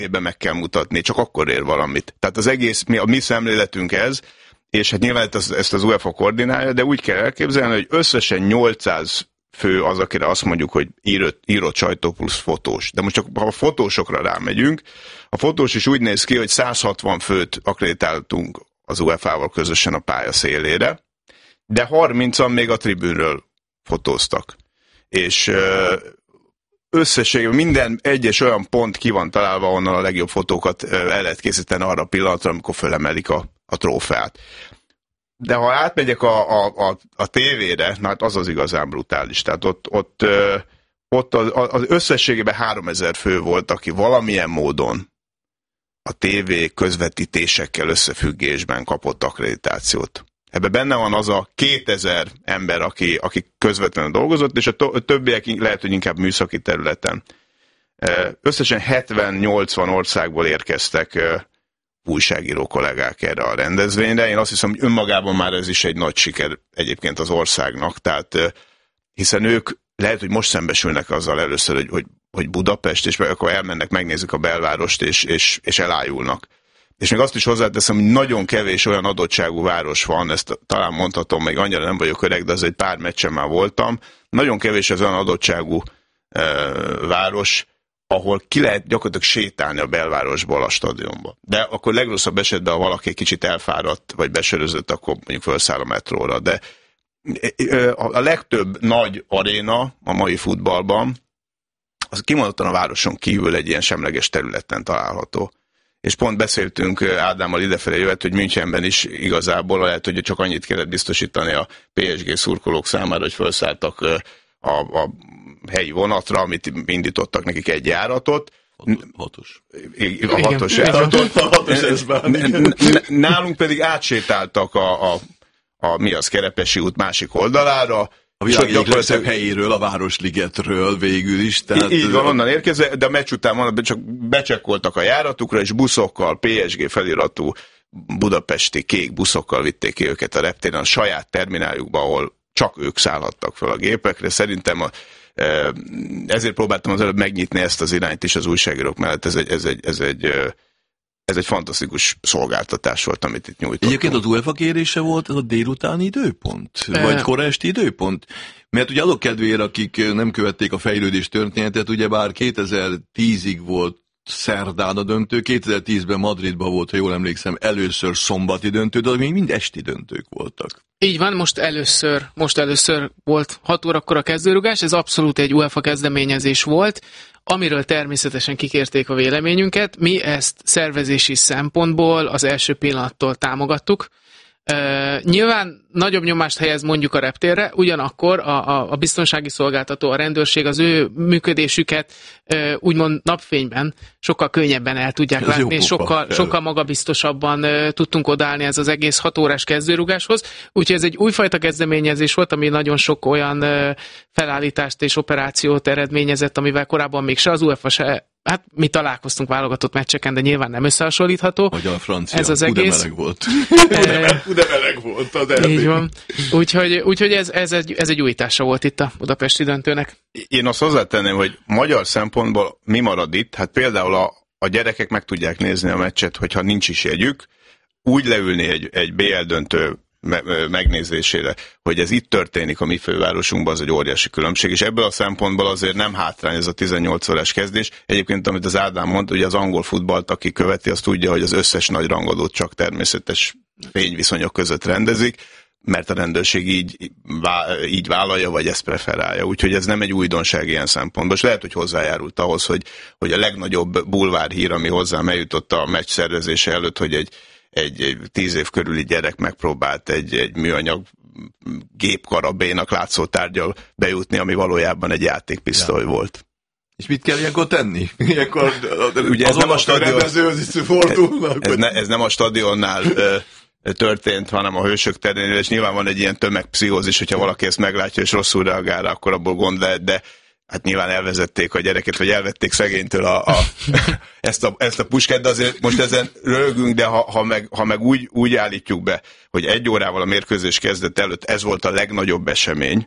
évben meg kell mutatni, csak akkor ér valamit. Tehát az egész, a mi szemléletünk ez, és hát nyilván ezt az UEFA koordinálja, de úgy kell elképzelni, hogy összesen 800 fő az, akire azt mondjuk, hogy írott sajtó plusz fotós. De most csak ha a fotósokra rámegyünk, a fotós is úgy néz ki, hogy 160 főt akreditáltunk az UEFA-val közösen a pálya szélére, de 30-an még a tribűnről fotóztak. És összességében minden egyes olyan pont ki van találva, onnan a legjobb fotókat el lehet készíteni arra a pillanatra, amikor fölemelik a trófeát. De ha átmegyek a tévére, hát az igazán brutális. Tehát ott az összességében 3000 fő volt, aki valamilyen módon a tévé közvetítésekkel összefüggésben kapott akkreditációt. Ebben benne van az a 2000 ember, aki közvetlenül dolgozott, és a többiek lehet, hogy inkább műszaki területen. Összesen 70-80 országból érkeztek újságíró kollégák erre a rendezvényre. Én azt hiszem, hogy önmagában már ez is egy nagy siker egyébként az országnak, tehát hiszen ők lehet, hogy most szembesülnek azzal először, hogy Budapest, és akkor elmennek, megnézik a belvárost, és elájulnak. És még azt is hozzáteszem, hogy nagyon kevés olyan adottságú város van, ezt talán mondhatom, még annyira nem vagyok öreg, de az egy pár meccsen már voltam. Nagyon kevés az olyan adottságú város, ahol ki lehet gyakorlatilag sétálni a belvárosból a stadionba. De akkor legrosszabb esetben, ha valaki kicsit elfáradt, vagy besörözött, akkor mondjuk felszáll a metróra. De a legtöbb nagy aréna a mai futballban, az kimondottan a városon kívül egy ilyen semleges területen található. És pont beszéltünk Ádámmal idefelé jövet, hogy Münchenben is igazából lehet, hogy csak annyit kellett biztosítani a PSG szurkolók számára, hogy felszálltak a helyi vonatra, amit indítottak nekik egy járatot. Hatos. A hatos járatot. Nálunk pedig átsétáltak mi az Kerepesi út másik oldalára. A világ legszebb helyéről, a Városligetről végül is. Tehát... Így van, onnan érkezve, de a meccs után csak becsekkoltak a járatukra, és buszokkal, PSG feliratú budapesti kék buszokkal vitték ki őket a reptéren a saját termináljukba, ahol csak ők szállhattak fel a gépekre. Szerintem ezért próbáltam az előbb megnyitni ezt az irányt is az újságírók mellett. Ez egy fantasztikus szolgáltatás volt, amit itt nyújtottunk. Egyébként az UEFA kérése volt ez a délutáni időpont? Vagy kora esti időpont? Mert ugye azok kedvéért, akik nem követték a fejlődés történetet, ugyebár 2010-ig volt szerdán a döntő, 2010-ben Madridban volt, ha jól emlékszem, először szombati döntő, de még mind esti döntők voltak. Így van, most először volt 6 órakor a kezdőrugás, ez abszolút egy UEFA kezdeményezés volt, amiről természetesen kikérték a véleményünket. Mi ezt szervezési szempontból az első pillanattól támogattuk. Nyilván nagyobb nyomást helyez mondjuk a reptérre, ugyanakkor a biztonsági szolgáltató, a rendőrség az ő működésüket úgymond napfényben sokkal könnyebben el tudják látni, és sokkal magabiztosabban tudtunk odaállni ez az egész 6 órás kezdőrugáshoz. Úgyhogy ez egy újfajta kezdeményezés volt, ami nagyon sok olyan felállítást és operációt eredményezett, amivel korábban még se az UEFA, se hát mi találkoztunk válogatott meccseken, de nyilván nem összehasonlítható. Magyar francia, ez az egész. Meleg volt. Meleg volt a derbi. Így van. Úgyhogy ez egy újítása volt itt a budapesti döntőnek. Én azt hozzátenném, hogy magyar szempontból mi marad itt? Hát például a gyerekek meg tudják nézni a meccset, hogyha nincs is jegyük, úgy leülni egy BL döntő megnézésére, hogy ez itt történik a mi fővárosunkban, az egy óriási különbség, és ebből a szempontból azért nem hátrány ez a 18 órás kezdés. Egyébként, amit az Ádám mondta, ugye az angol futballt, aki követi, az tudja, hogy az összes nagy rangadót csak természetes fényviszonyok között rendezik, mert a rendőrség így vállalja, vagy ezt preferálja. Úgyhogy ez nem egy újdonság ilyen szempontból. És lehet, hogy hozzájárult ahhoz, hogy a legnagyobb bulvárhír, ami hozzám eljutott a meccs szervezése előtt, hogy egy 10 év körüli gyerek megpróbált egy műanyag gépkarabénak látszó tárgyal bejutni, ami valójában egy játékpisztoly volt. És mit kell ilyenkor tenni? Ilyenkor ugye ez nem a stadion... ez nem a stadionnál történt, hanem a Hősök terénél, és nyilván van egy ilyen tömegpszichózis, hogyha valaki ezt meglátja és rosszul reagál, akkor abból gond lehet, de hát nyilván elvezették a gyereket, vagy elvették szegénytől ezt a puskát, de azért most ezen röhögünk, de ha meg úgy állítjuk be, hogy 1 órával a mérkőzés kezdet előtt ez volt a legnagyobb esemény,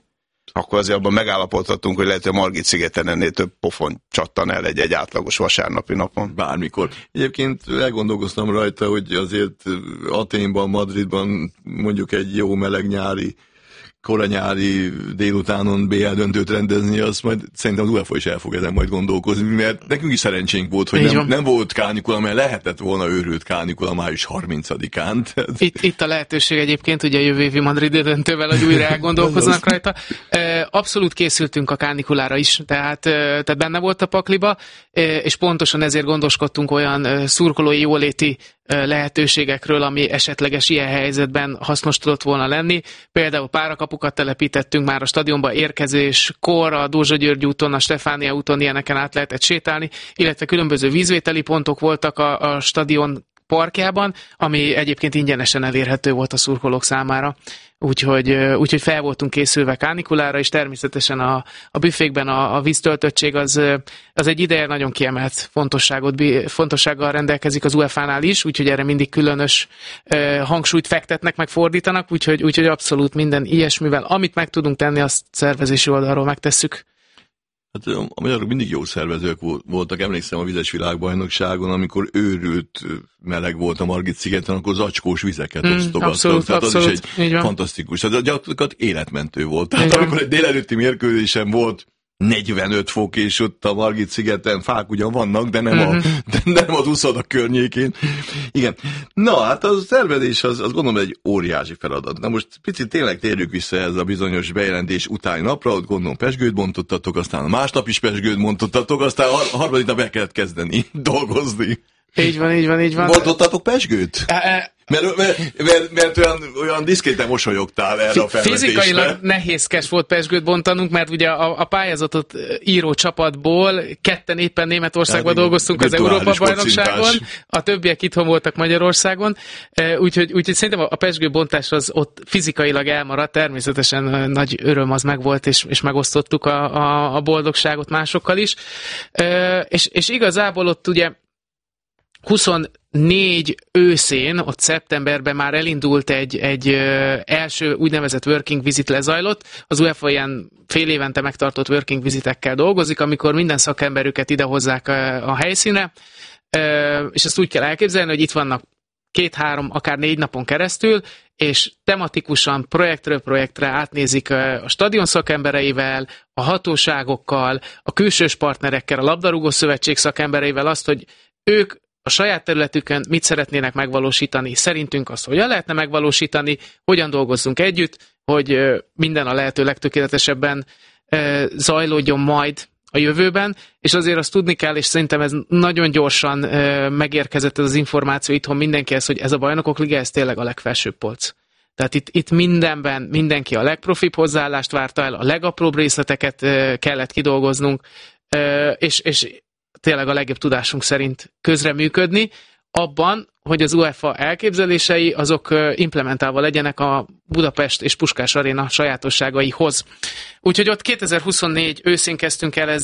akkor azért abban megállapodhatunk, hogy lehet, hogy a Margit-szigeten ennél több pofon csattan el egy átlagos vasárnapi napon. Bármikor. Egyébként elgondolkoztam rajta, hogy azért Athénban, Madridban mondjuk egy jó meleg nyári, koranyári délutánon BL döntőt rendezni, az majd szerintem az UEFA is el fog ezen majd gondolkozni, mert nekünk is szerencsénk volt, hogy nem volt kánikula, mert lehetett volna őrült kánikula május 30-án. Itt a lehetőség egyébként, ugye a jövő évi madridi döntővel, hogy újra elgondolkoznak rajta. Abszolút készültünk a kánikulára is, tehát benne volt a pakliba, és pontosan ezért gondoskodtunk olyan szurkolói jóléti lehetőségekről, ami esetleges ilyen helyzetben hasznos tudott volna lenni. Például párakapukat telepítettünk már a stadionba érkezéskor, a Dózsa György úton, a Stefánia úton ilyeneken át lehetett sétálni, illetve különböző vízvételi pontok voltak a stadion parkjában, ami egyébként ingyenesen elérhető volt a szurkolók számára. Úgyhogy fel voltunk készülve kánikulára, és természetesen a büfékben a víztöltöttség az egy ideje nagyon kiemelt fontossággal rendelkezik az UEFA-nál is, úgyhogy erre mindig különös hangsúlyt fektetnek, meg fordítanak, úgyhogy abszolút minden ilyesmivel, amit meg tudunk tenni, azt szervezési oldalról megtesszük. Hát a magyarok mindig jó szervezők voltak, emlékszem a vizes világbajnokságon, amikor őrült meleg volt a Margit-szigeten, akkor zacskós vizeket osztogattak. Tehát az is egy fantasztikus. Tehát gyakorlatilag életmentő volt. Tehát amikor egy délelőtti mérkőzésen volt 45 fok, és ott a Margit-szigeten fák ugyan vannak, de nem az úszod a környékén. Igen. Na, hát a szervezés az gondolom egy óriási feladat. Na most picit tényleg térjük vissza ez a bizonyos bejelentés utáni napra, ott gondolom pezsgőt bontottatok, aztán a másnap is pezsgőt bontottatok, aztán a harmadik nap el kellett kezdeni dolgozni. Így van. Bontottatok pezsgőt? Mert olyan diszkréten mosolyogtál erre a felvetésre. Fizikailag nehézkes volt pezsgőt bontanunk, mert ugye a pályázatot író csapatból ketten éppen Németországban dolgoztunk az Európa-bajnokságon, a többiek itthon voltak Magyarországon, úgyhogy szerintem a pezsgő bontás az ott fizikailag elmaradt, természetesen nagy öröm az megvolt, és megosztottuk a boldogságot másokkal is. És igazából ott ugye 24 őszén, ott szeptemberben már elindult egy első úgynevezett working visit lezajlott. Az UEFA ilyen fél évente megtartott working visitekkel dolgozik, amikor minden szakemberüket idehozzák a helyszínre, és ezt úgy kell elképzelni, hogy itt vannak 2-3, akár 4 napon keresztül, és tematikusan projektről projektre átnézik a stadion szakembereivel, a hatóságokkal, a külsős partnerekkel, a labdarúgó szövetség szakembereivel azt, hogy ők a saját területükön mit szeretnének megvalósítani, szerintünk azt hogyan lehetne megvalósítani, hogyan dolgozzunk együtt, hogy minden a lehető legtökéletesebben zajlódjon majd a jövőben, és azért azt tudni kell, és szerintem ez nagyon gyorsan megérkezett ez az információ itthon mindenkihez, hogy ez a Bajnokok Liga, ez tényleg a legfelsőbb polc. Tehát itt mindenben mindenki a legprofibb hozzáállást várta el, a legapróbb részleteket kellett kidolgoznunk, és tényleg a legjobb tudásunk szerint közreműködni abban, hogy az UEFA elképzelései azok implementálva legyenek a Budapest és Puskás Aréna sajátosságaihoz. Úgyhogy ott 2024 őszén kezdtünk el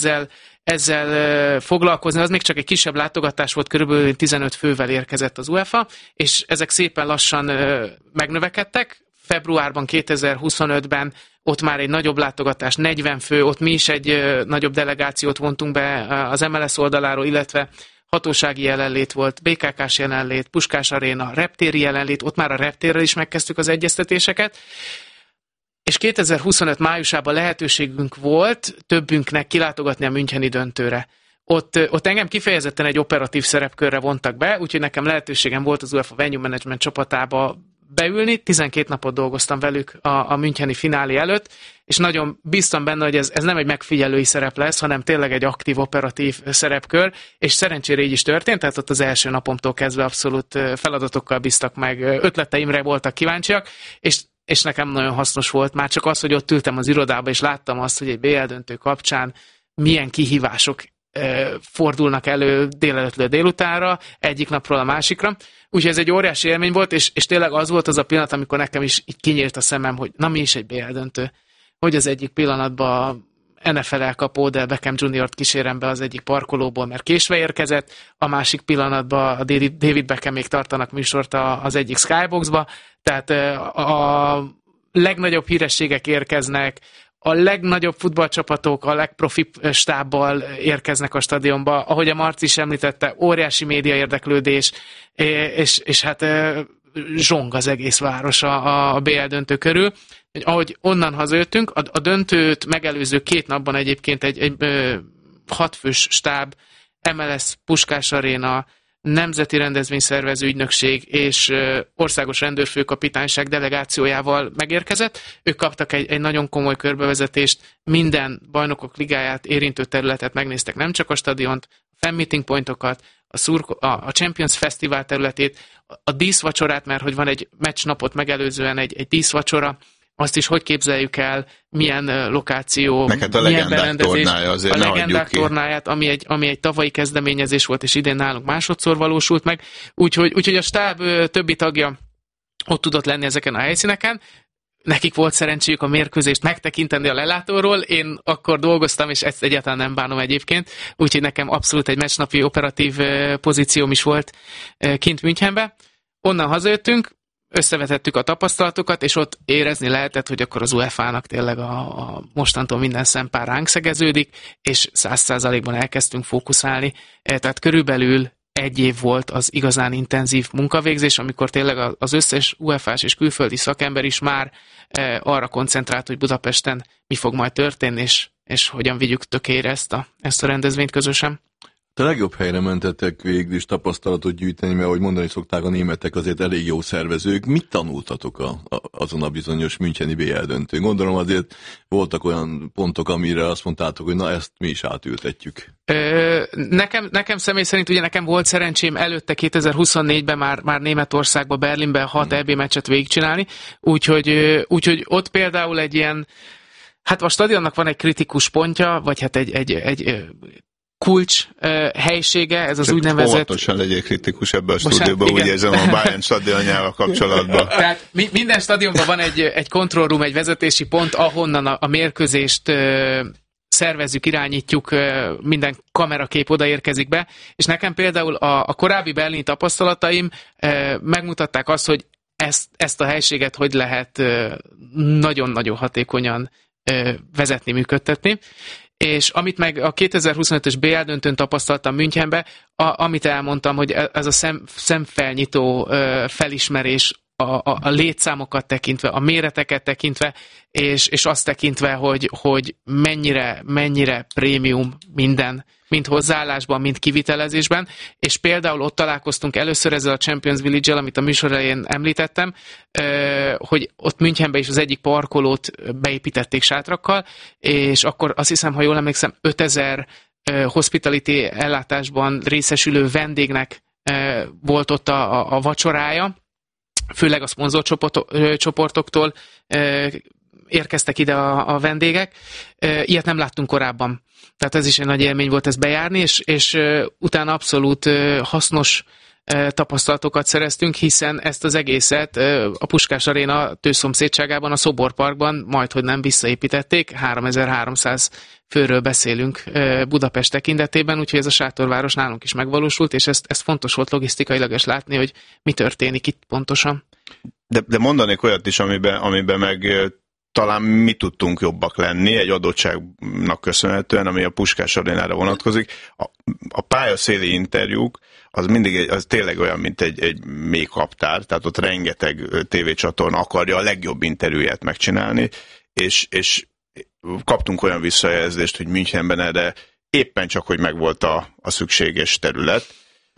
ezzel foglalkozni, az még csak egy kisebb látogatás volt, körülbelül 15 fővel érkezett az UEFA, és ezek szépen lassan megnövekedtek. Februárban 2025-ben ott már egy nagyobb látogatás, 40 fő, ott mi is egy nagyobb delegációt vontunk be az MLS oldaláról, illetve hatósági jelenlét volt, BKK-s jelenlét, Puskás Aréna, reptéri jelenlét, ott már a reptérrel is megkezdtük az egyeztetéseket, és 2025 májusában lehetőségünk volt többünknek kilátogatni a müncheni döntőre. Ott engem kifejezetten egy operatív szerepkörre vontak be, úgyhogy nekem lehetőségem volt az UEFA Venue Management csapatába beülni, 12 napot dolgoztam velük a müncheni finálé előtt, és nagyon bíztam benne, hogy ez nem egy megfigyelői szerep lesz, hanem tényleg egy aktív, operatív szerepkör, és szerencsére így is történt, tehát ott az első napomtól kezdve abszolút feladatokkal bíztak meg, ötleteimre voltak kíváncsiak, és nekem nagyon hasznos volt már csak az, hogy ott ültem az irodába, és láttam azt, hogy egy BL döntő kapcsán milyen kihívások fordulnak elő délelőttől délutánra, egyik napról a másikra. Úgyhogy ez egy óriási élmény volt, és tényleg az volt az a pillanat, amikor nekem is így kinyílt a szemem, hogy na mi is egy BL döntő. Hogy az egyik pillanatban NFL elkapó Odell Beckham Jr.-t kísérem be az egyik parkolóból, mert késve érkezett, a másik pillanatban a David Beckhamék tartanak műsort az egyik Skyboxba, tehát a legnagyobb hírességek érkeznek, a legnagyobb futballcsapatok, a legprofibb stábbal érkeznek a stadionba. Ahogy a Marci is említette, óriási média érdeklődés, és hát zsong az egész város a BL döntő körül. Ahogy onnan hazajöttünk, a döntőt megelőző 2 napban egyébként egy 6 fős stáb, MLS, Puskás Aréna, Nemzeti Rendezvényszervező Ügynökség és Országos Rendőrfőkapitányság delegációjával megérkezett. Ők kaptak egy nagyon komoly körbevezetést, minden bajnokok ligáját érintő területet megnéztek, nem csak a stadiont, a fan meeting pointokat, a Champions Fesztivál területét, a díszvacsorát, mert hogy van egy meccsnapot megelőzően egy díszvacsora, azt is hogy képzeljük el, milyen lokáció, neked a milyen berendezés, tornája, azért a legendák tornáját, ami egy tavalyi kezdeményezés volt, és idén nálunk másodszor valósult meg. Úgyhogy a stáb többi tagja ott tudott lenni ezeken a helyszíneken. Nekik volt szerencséjük a mérkőzést megtekinteni a lelátóról, én akkor dolgoztam, és ezt egyáltalán nem bánom egyébként, úgyhogy nekem abszolút egy meccsnapi operatív pozícióm is volt kint Münchenbe. Onnan hazajöttünk, összevetettük a tapasztalatokat, és ott érezni lehetett, hogy akkor az UEFA-nak tényleg a mostantól minden szempár ránk szegeződik, és 100%-ban elkezdtünk fókuszálni. Tehát körülbelül 1 év volt az igazán intenzív munkavégzés, amikor tényleg az összes UEFA-s és külföldi szakember is már arra koncentrált, hogy Budapesten mi fog majd történni, és hogyan vigyük tökére ezt a rendezvényt közösen. A legjobb helyre mentetek végül is tapasztalatot gyűjteni, mert ahogy mondani szokták, a németek azért elég jó szervezők. Mit tanultatok azon a bizonyos müncheni BL döntőn? Gondolom azért voltak olyan pontok, amire azt mondtátok, hogy na ezt mi is átültetjük. Nekem személy szerint ugye nekem volt szerencsém előtte 2024-ben már Németországban, Berlinben 6 EB meccset végigcsinálni, úgyhogy ott például egy ilyen, hát a stadionnak van egy kritikus pontja, vagy hát egy kulcs helysége, ez az csak úgynevezett... Óvatosan legyél kritikus ebbe a stúdióban, úgy érzem a Bayern stadionjával kapcsolatban. Tehát minden stadionban van egy control room, egy vezetési pont, ahonnan a mérkőzést szervezzük, irányítjuk, minden kamerakép odaérkezik be, és nekem például a korábbi berlini tapasztalataim megmutatták azt, hogy ezt a helységet hogy lehet nagyon-nagyon hatékonyan vezetni, működtetni. És amit meg a 2025-ös BL döntőn tapasztaltam Münchenbe, amit elmondtam, hogy ez a szemfelnyitó felismerés a létszámokat tekintve, a méreteket tekintve, és azt tekintve, hogy mennyire prémium minden, mind hozzáállásban, mind kivitelezésben, és például ott találkoztunk először ezzel a Champions Village-el, amit a műsor elején említettem, hogy ott Münchenben is az egyik parkolót beépítették sátrakkal, és akkor azt hiszem, ha jól emlékszem, 5000 hospitality ellátásban részesülő vendégnek volt ott a vacsorája, főleg a szponzorcsoportoktól érkeztek ide a vendégek. Ilyet nem láttunk korábban. Tehát ez is egy nagy élmény volt ezt bejárni, és utána abszolút hasznos tapasztalatokat szereztünk, hiszen ezt az egészet a Puskás Aréna tőszomszédságában, a Szoborparkban majdhogy nem visszaépítették. 3300 főről beszélünk Budapest tekintetében, úgyhogy ez a sátorváros nálunk is megvalósult, és ezt fontos volt logisztikailag is látni, hogy mi történik itt pontosan. De mondanék olyat is, amiben meg talán mi tudtunk jobbak lenni egy adottságnak köszönhetően, ami a Puskás Arénára vonatkozik. A pályaszéli interjúk az mindig az tényleg olyan, mint egy mély kaptár, tehát ott rengeteg tévécsatorna akarja a legjobb interjúját megcsinálni, és kaptunk olyan visszajelzést, hogy Münchenben erre éppen csak, hogy megvolt a szükséges terület.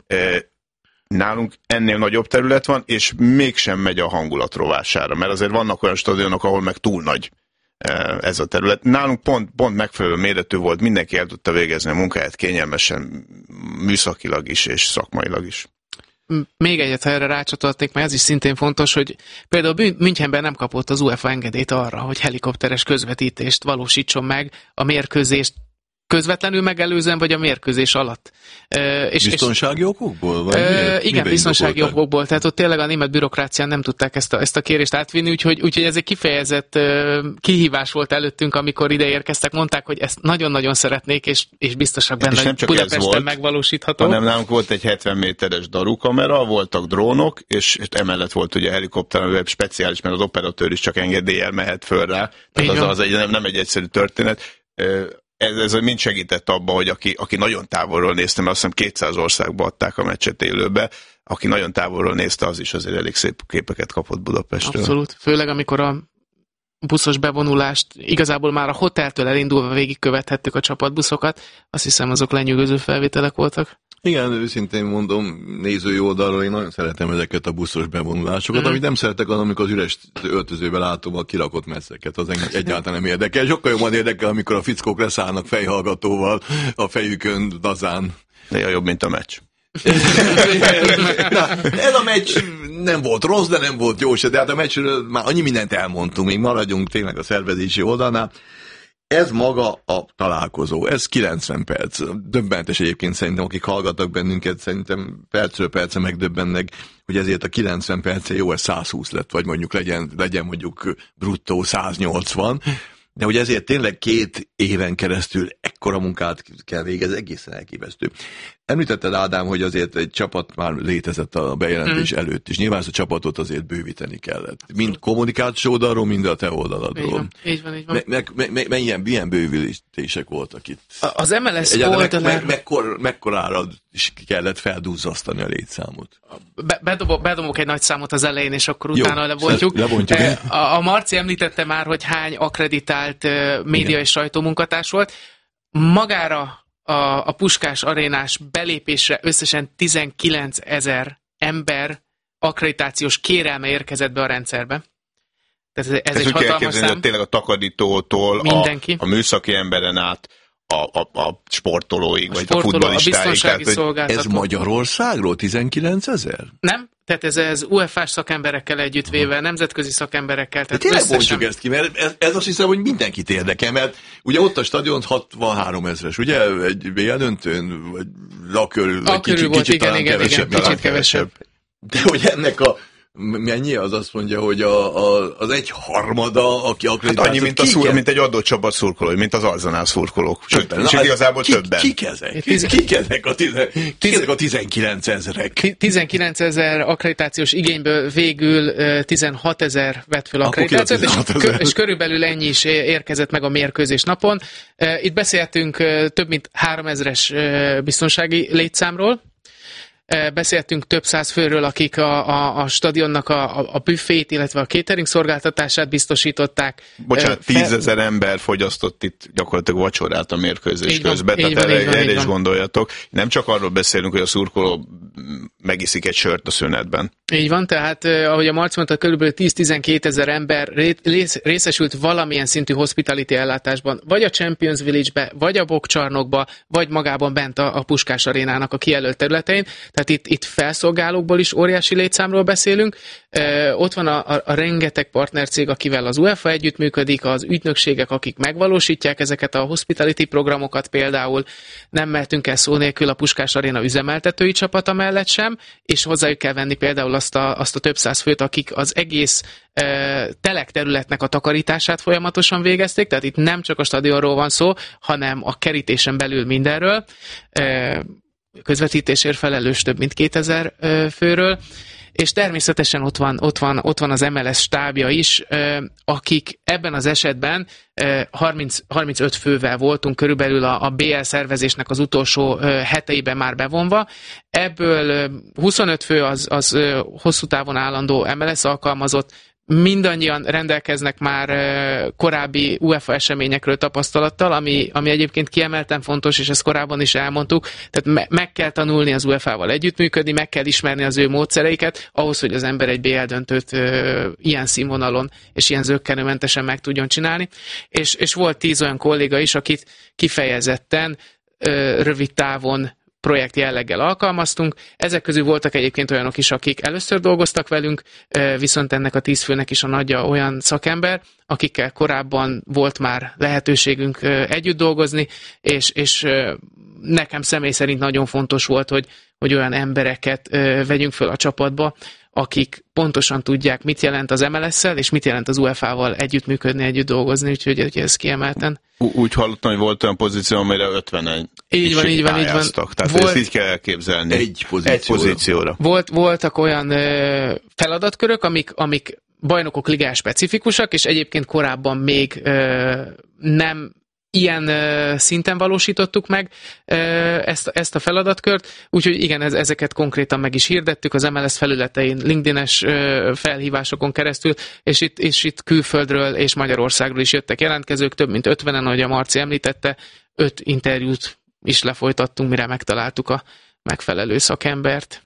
Nálunk ennél nagyobb terület van, és mégsem megy a hangulat rovására, mert azért vannak olyan stadionok, ahol meg túl nagy ez a terület. Nálunk pont megfelelő méretű volt, mindenki el tudta végezni a munkáját kényelmesen, műszakilag is, és szakmailag is. Még egyet, ha erre rácsatolhatnék, mert ez is szintén fontos, hogy például Münchenben nem kapott az UEFA engedélyt arra, hogy helikopteres közvetítést valósítson meg a mérkőzést közvetlenül megelőzően, vagy a mérkőzés alatt. Biztonsági okokból? Igen, biztonsági okokból. Tehát ott tényleg a német bürokrácián nem tudták ezt a kérést átvinni, úgyhogy ez egy kifejezett kihívás volt előttünk, amikor ide érkeztek. Mondták, hogy ezt nagyon-nagyon szeretnék, és biztosak benne, hogy Budapesten megvalósítható. Hanem nálunk volt egy 70 méteres darukamera, voltak drónok, és emellett volt ugye helikopter, ami speciális, mert az operatőr is csak engedéllyel mehet föl rá. Tehát az nem egy egyszerű történet. Ez mind segített abban, hogy aki nagyon távolról nézte, mert azt hiszem 200 országba adták a meccset élőbe, aki nagyon távolról nézte, az is azért elég szép képeket kapott Budapestről. Abszolút. Főleg, amikor a buszos bevonulást igazából már a hoteltől elindulva végigkövethettük a csapatbuszokat, azt hiszem azok lenyűgöző felvételek voltak. Igen, őszintén mondom, nézői oldalról én nagyon szeretem ezeket a buszos bevonulásokat, amit nem szeretek, amikor az üres öltözőben látom a kirakott messzeket, az egyáltalán nem érdekel. Sokkal jobban érdekel, amikor a fickók leszállnak fejhallgatóval a fejükön dazán. Néha jobb, mint a meccs. Na, ez a meccs nem volt rossz, de nem volt jó se, de hát a meccsről már annyi mindent elmondtunk, még maradjunk tényleg a szervezési oldalnál. Ez maga a találkozó, ez 90 perc. Döbbenetes egyébként szerintem, akik hallgatnak bennünket, szerintem percről percre megdöbbennek, hogy ezért a 90 perce jó, ez 120 lett, vagy mondjuk legyen mondjuk bruttó 180, de hogy ezért tényleg 2 éven keresztül ekkora munkát kell végezni, egészen elképesztő. Említetted, Ádám, hogy azért egy csapat már létezett a bejelentés előtt is. Nyilván ezt a csapatot azért bővíteni kellett. Mind kommunikációs oldalról, mind a te oldaladról. Így van. Milyen bővítések voltak itt? Az MLS oldalán... Mekkorára is kellett feldúzzasztani a létszámot? Bedobok egy nagy számot az elején, és akkor utána lebontjuk. A Marci említette már, hogy hány akkreditált média és sajtómunkatárs volt. Magára a Puskás arénás belépésre összesen 19 000 ember akkreditációs kérelme érkezett be a rendszerbe. Tehát ez egy hatalmas szám. Tényleg a takarítótól a műszaki emberen át a sportolóig, vagy a futballistáig. A biztonsági szolgáltató. Ez Magyarországról 19 000? Nem, tehát ez UEFA-s szakemberekkel együttvéve, nemzetközi szakemberekkel. Tehát tényleg mondjuk ezt ki, mert ez azt hiszem, hogy mindenkit érdekel, mert ugye ott a stadion 63 000-es, ugye egy BL döntőn, vagy körül kicsit kevesebb. De hogy ennek mennyi az azt mondja, hogy az 1/3, aki akkreditációt... Hát annyi, mint egy adott csapat szurkolói, mint az Arsenal szurkolók. Sőt, igazából többen. Kik ezek a 19 000-ek? 19 000 akkreditációs igényből végül 16 000 vett föl akkreditációt, és körülbelül ennyi is érkezett meg a mérkőzés napon. Itt beszéltünk több mint 3000-es biztonsági létszámról. Beszéltünk több száz főről, akik a stadionnak a büfét, illetve a catering szolgáltatását biztosították. Bocsánat, 10 000 ember fogyasztott itt gyakorlatilag vacsorát a mérkőzés közben, tehát erre is gondoljatok. Nem csak arról beszélünk, hogy a szurkoló megiszik egy sört a szünetben. Így van, tehát ahogy a Marci mondta, kb. 10-12 000 ember részesült valamilyen szintű hospitality ellátásban, vagy a Champions Village-be, vagy a Bokcsarnokba, vagy magában bent a Puskás arénának a kijelölt területein. Tehát itt felszolgálókból is óriási létszámról beszélünk. Ott van a rengeteg partnercég, akivel az UEFA együttműködik, az ügynökségek, akik megvalósítják ezeket a hospitality programokat például. Nem mehetünk el szó nélkül a Puskás Aréna üzemeltetői csapata mellett sem, és hozzájuk kell venni például azt a több száz főt, akik az egész telek területnek a takarítását folyamatosan végezték, tehát itt nem csak a stadionról van szó, hanem a kerítésen belül mindenről. Közvetítésért felelős több mint 2000 főről, és természetesen ott van az MLS stábja is, akik ebben az esetben 35 fővel voltunk körülbelül a BL szervezésnek az utolsó heteiben már bevonva. Ebből 25 fő az hosszú távon állandó MLS alkalmazott, mindannyian rendelkeznek már korábbi UEFA eseményekről tapasztalattal, ami egyébként kiemelten fontos, és ezt korábban is elmondtuk. Tehát meg kell tanulni az UEFA-val együttműködni, meg kell ismerni az ő módszereiket, ahhoz, hogy az ember egy BL döntőt ilyen színvonalon és ilyen zökkenőmentesen meg tudjon csinálni. És volt 10 olyan kolléga is, akit kifejezetten rövid távon projekt jelleggel alkalmaztunk. Ezek közül voltak egyébként olyanok is, akik először dolgoztak velünk, viszont ennek a 10 főnek is a nagyja olyan szakember, akikkel korábban volt már lehetőségünk együtt dolgozni, és nekem személy szerint nagyon fontos volt, hogy olyan embereket vegyünk föl a csapatba, akik pontosan tudják, mit jelent az MLS-szel, és mit jelent az UEFA-val együttműködni, együtt dolgozni, úgyhogy ez kiemelten. Úgy hallottam, hogy volt olyan pozíció, amire 50-en így van. Tehát ezt így kell elképzelni. Egy pozícióra. Voltak olyan feladatkörök, amik bajnokok ligás specifikusak, és egyébként korábban még nem ilyen szinten valósítottuk meg ezt a feladatkört, úgyhogy igen, ezeket konkrétan meg is hirdettük az MLS felületein, LinkedIn-es felhívásokon keresztül, és itt külföldről és Magyarországról is jöttek jelentkezők, több mint 50-en, ahogy a Marci említette, 5 interjút is lefolytattunk, mire megtaláltuk a megfelelő szakembert.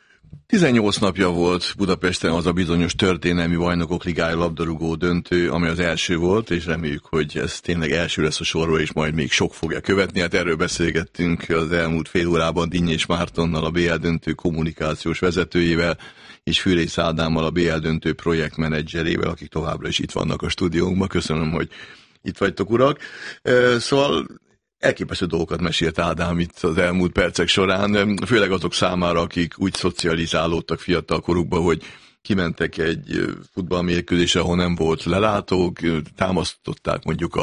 18 napja volt Budapesten az a bizonyos történelmi bajnokok ligája labdarúgó döntő, ami az első volt, és reméljük, hogy ez tényleg első lesz a sorról, és majd még sok fogja követni. Hát erről beszélgettünk az elmúlt fél órában Dinnyés Mártonnal, a BL döntő kommunikációs vezetőjével, és Fűrész Ádámmal, a BL döntő projektmenedzserével, akik továbbra is itt vannak a stúdiónkban. Köszönöm, hogy itt vagytok, urak. Szóval elképesztő dolgokat mesélt Ádám itt az elmúlt percek során, főleg azok számára, akik úgy szocializálódtak fiatal korukban, hogy kimentek egy futballmérkőzésre, ahol nem volt lelátók, támasztották mondjuk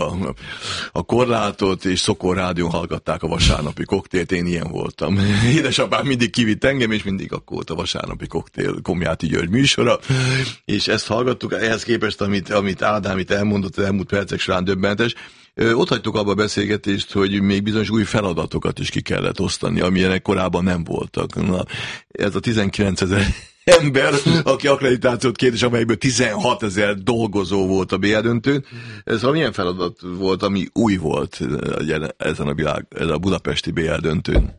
a korlátot, és Szokor rádión hallgatták a vasárnapi koktélt, én ilyen voltam. Édesapám mindig kivitt engem, és mindig akkor volt a vasárnapi koktél Komjáti György műsora, és ezt hallgattuk, ehhez képest, amit Ádám itt elmondott az elmúlt percek során döbbentes. Ott hagytuk abba a beszélgetést, hogy még bizonyos új feladatokat is ki kellett osztani, amilyenek korábban nem voltak. Na, ez a 19 000 ember, aki akkreditációt kért, és amelyből 16 000 dolgozó volt a BL döntőn. Ez milyen feladat volt, ami új volt ezen a budapesti BL döntőn?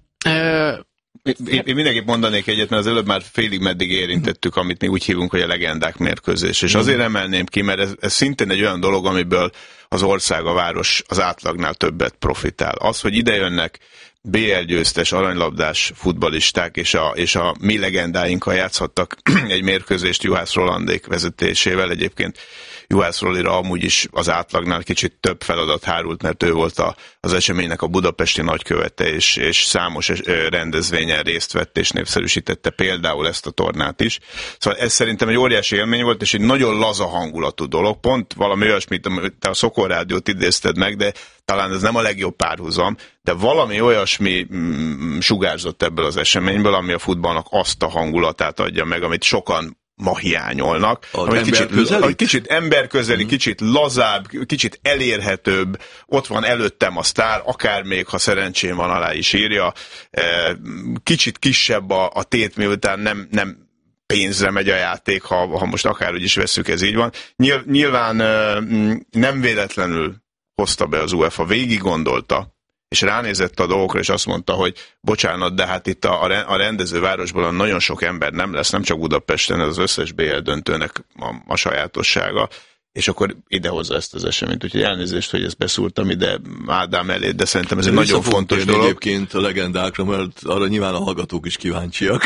Én mindenképp mondanék egyet, mert az előbb már félig meddig érintettük, amit mi úgy hívunk, hogy a legendák mérkőzés. És azért emelném ki, mert ez szintén egy olyan dolog, amiből az ország, a város az átlagnál többet profitál. Az, hogy ide jönnek BL győztes, aranylabdás futballisták, és a mi legendáinkkal játszhattak egy mérkőzést Juhász Rolandék vezetésével. Egyébként Juhász Rolira amúgy is az átlagnál kicsit több feladat hárult, mert ő volt az eseménynek a budapesti nagykövete, és számos rendezvényen részt vett, és népszerűsítette például ezt a tornát is. Szóval ez szerintem egy óriási élmény volt, és egy nagyon laza hangulatú dolog. Pont valami olyasmit, te a Szokor rádiót idézted meg, de talán ez nem a legjobb párhuzam, de valami olyasmi sugárzott ebből az eseményből, ami a futballnak azt a hangulatát adja meg, amit sokan ma hiányolnak. Kicsit emberközeli, kicsit lazább, kicsit elérhetőbb, ott van előttem a sztár, akár még, ha szerencsém van, alá is írja. Kicsit kisebb a tét, miután nem pénzre megy a játék, ha most akárhogy is vesszük, ez így van. Nyilván nem véletlenül hozta be az UEFA, végig gondolta, és ránézett a dolgokra, és azt mondta, hogy bocsánat, de hát itt a rendezővárosból nagyon sok ember nem lesz, nem csak Budapesten, ez az összes BL döntőnek a sajátossága, és akkor idehozza ezt az eseményt. Úgyhogy elnézést, hogy ezt beszúrtam ide Ádám elé, de szerintem ez egy nagyon fontos dolog. Egyébként a legendákra, mert arra nyilván a hallgatók is kíváncsiak.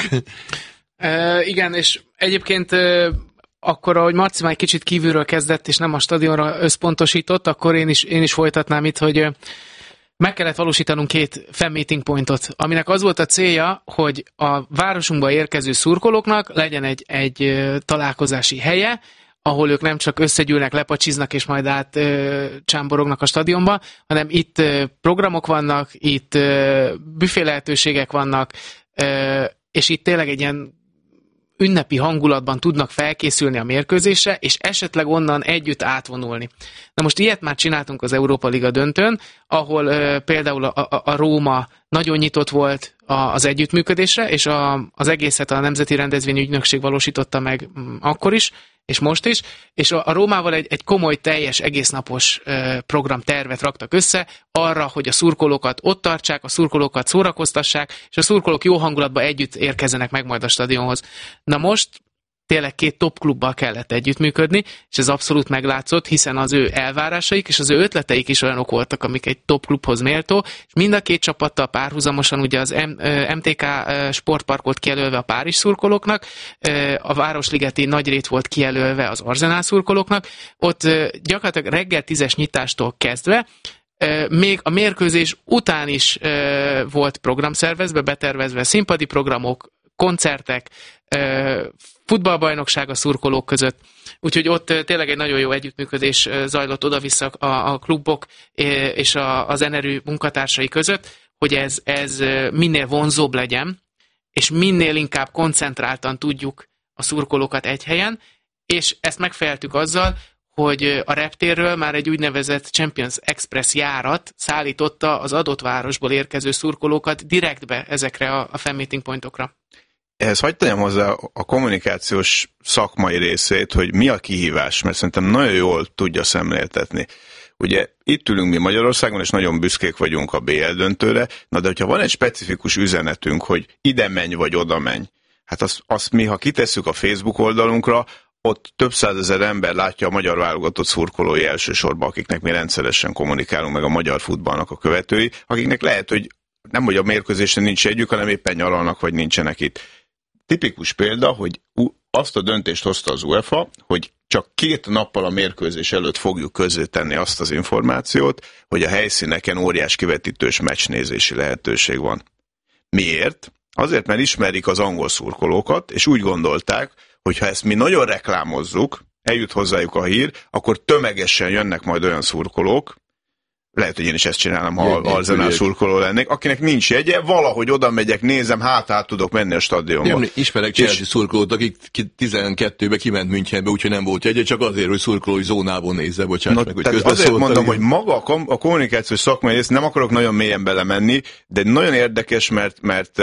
Igen, és egyébként akkor, ahogy Marci már egy kicsit kívülről kezdett, és nem a stadionra összpontosított, akkor én is folytatnám itt, hogy meg kellett valósítanunk 2 fan meeting pointot, aminek az volt a célja, hogy a városunkba érkező szurkolóknak legyen egy találkozási helye, ahol ők nem csak összegyűlnek, lepacsiznak és majd csámborognak a stadionba, hanem itt programok vannak, itt büfé lehetőségek vannak, és itt tényleg egy ilyen ünnepi hangulatban tudnak felkészülni a mérkőzésre, és esetleg onnan együtt átvonulni. Na most ilyet már csináltunk az Európa Liga döntőn, ahol például a Róma nagyon nyitott volt az együttműködésre, és az egészet a Nemzeti Rendezvényügynökség valósította meg akkor is, és most is, és a Rómával egy komoly, teljes, egésznapos programtervet raktak össze arra, hogy a szurkolókat ott tartsák, a szurkolókat szórakoztassák, és a szurkolók jó hangulatban együtt érkezzenek meg majd a stadionhoz. Na most tényleg 2 top klubbal kellett együttműködni, és ez abszolút meglátszott, hiszen az ő elvárásaik és az ő ötleteik is olyanok voltak, amik egy top klubhoz méltó, és mind a 2 csapattal párhuzamosan ugye az MTK sportpark volt kijelölve a Párizs szurkolóknak, a Városligeti Nagyrét volt kijelölve az Arsenal szurkolóknak, ott gyakorlatilag reggel 10-es nyitástól kezdve még a mérkőzés után is volt program szervezve, betervezve színpadi programok, koncertek, futballbajnokság a szurkolók között. Úgyhogy ott tényleg egy nagyon jó együttműködés zajlott oda-vissza a klubok és az Enerű munkatársai között, hogy ez minél vonzóbb legyen, és minél inkább koncentráltan tudjuk a szurkolókat egy helyen, és ezt megfejeltük azzal, hogy a reptérről már egy úgynevezett Champions Express járat szállította az adott városból érkező szurkolókat direktbe ezekre a fan meeting pointokra. Ehhez hagyd tegyem hozzá a kommunikációs szakmai részét, hogy mi a kihívás, mert szerintem nagyon jól tudja szemléltetni. Ugye itt ülünk mi Magyarországon, és nagyon büszkék vagyunk a BL döntőre, na de hogyha van egy specifikus üzenetünk, hogy ide menj vagy oda menj, hát azt mi, ha kitesszük a Facebook oldalunkra, ott több százezer ember látja a magyar válogatott szurkolói elsősorban, akiknek mi rendszeresen kommunikálunk, meg a magyar futballnak a követői, akiknek lehet, hogy nem, hogy a mérkőzésen nincs együk, hanem éppen nyaralnak, vagy nincsenek itt. Tipikus példa, hogy azt a döntést hozta az UEFA, hogy csak 2 nappal a mérkőzés előtt fogjuk közzétenni azt az információt, hogy a helyszíneken óriás kivetítős meccsnézési lehetőség van. Miért? Azért, mert ismerik az angol szurkolókat, és úgy gondolták, hogy ha ezt mi nagyon reklámozzuk, eljut hozzájuk a hír, akkor tömegesen jönnek majd olyan szurkolók, lehet, hogy én is ezt csinálom, ha Arsenal szurkoló lennék, akinek nincs jegye, valahogy oda megyek, nézem, hát tudok menni a stadionba. Ismerek Chelsea szurkolót, akik 12-be kiment Münchenbe, úgyhogy nem volt jegye, csak azért, hogy szurkolói zónából nézze, bocsánat meg, hogy azért mondom, hogy maga a kommunikációs szakmai rész, nem akarok nagyon mélyen belemenni, de nagyon érdekes, mert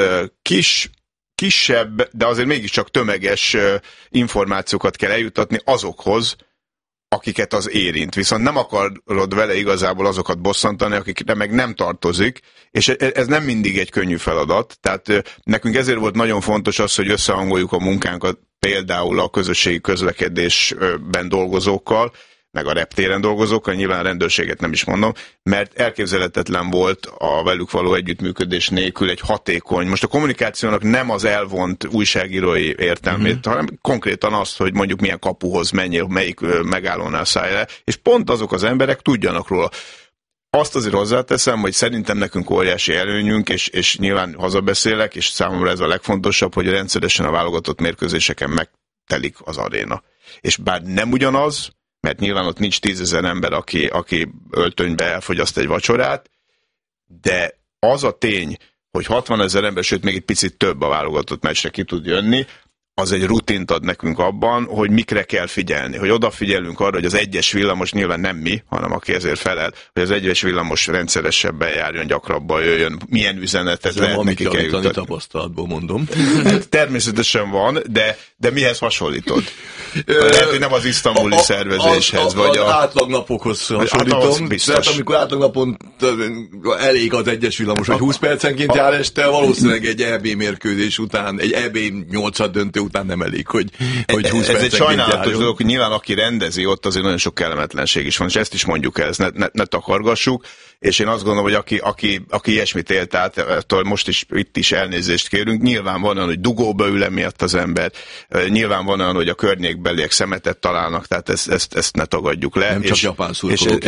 kisebb, de azért mégiscsak tömeges információkat kell eljutatni azokhoz, akiket az érint. Viszont nem akarod vele igazából azokat bosszantani, akikre meg nem tartozik, és ez nem mindig egy könnyű feladat. Tehát nekünk ezért volt nagyon fontos az, hogy összehangoljuk a munkánkat például a közösségi közlekedésben dolgozókkal, meg a reptéren dolgozókkal, nyilván a rendőrséget nem is mondom, mert elképzelhetetlen volt a velük való együttműködés nélkül egy hatékony, most a kommunikációnak nem az elvont újságírói értelmét, hanem konkrétan azt, hogy mondjuk milyen kapuhoz menjél, melyik megállónál szállj le, és pont azok az emberek tudjanak róla. Azt azért hozzáteszem, hogy szerintem nekünk óriási előnyünk, és nyilván hazabeszélek, és számomra ez a legfontosabb, hogy rendszeresen a válogatott mérkőzéseken megtelik az aréna. És bár nem ugyanaz, mert nyilván ott nincs 10 000 ember, aki öltönybe elfogyaszt egy vacsorát, de az a tény, hogy 60 000 ember, sőt még egy picit több a válogatott meccsre ki tud jönni, az egy rutint ad nekünk abban, hogy mikre kell figyelni, hogy odafigyelünk arra, hogy az 1-es villamos, nyilván nem mi, hanem aki ezért felel, hogy az 1-es villamos rendszeresebben járjon, gyakrabban jöjjön, milyen üzenetet lehet nekik eljutani. Tapasztalatból mondom. Természetesen van, de mihez hasonlítod? Lehet, hogy nem az isztambuli szervezéshez, vagy az átlagnapokhoz hasonlítom. Tehát amikor átlagnapon elég az 1-es villamos, hogy 20 percenként jár este, valószínűleg egy EB mérkőzés után, egy EB 8-ad döntő után nem elég, hogy 20 percenként ez egy sajnálatos dolog, hogy nyilván aki rendezi, ott azért nagyon sok kellemetlenség is van, és ezt is mondjuk el, ezt ne takargassuk, és én azt gondolom, hogy aki ilyesmit élt át, ettől most is itt is elnézést kérünk, nyilván van olyan, hogy dugóba ül emiatt az ember, nyilván van olyan, hogy a környékbeliek szemetet találnak, tehát ezt ne tagadjuk le. Nem csak japán szurkolók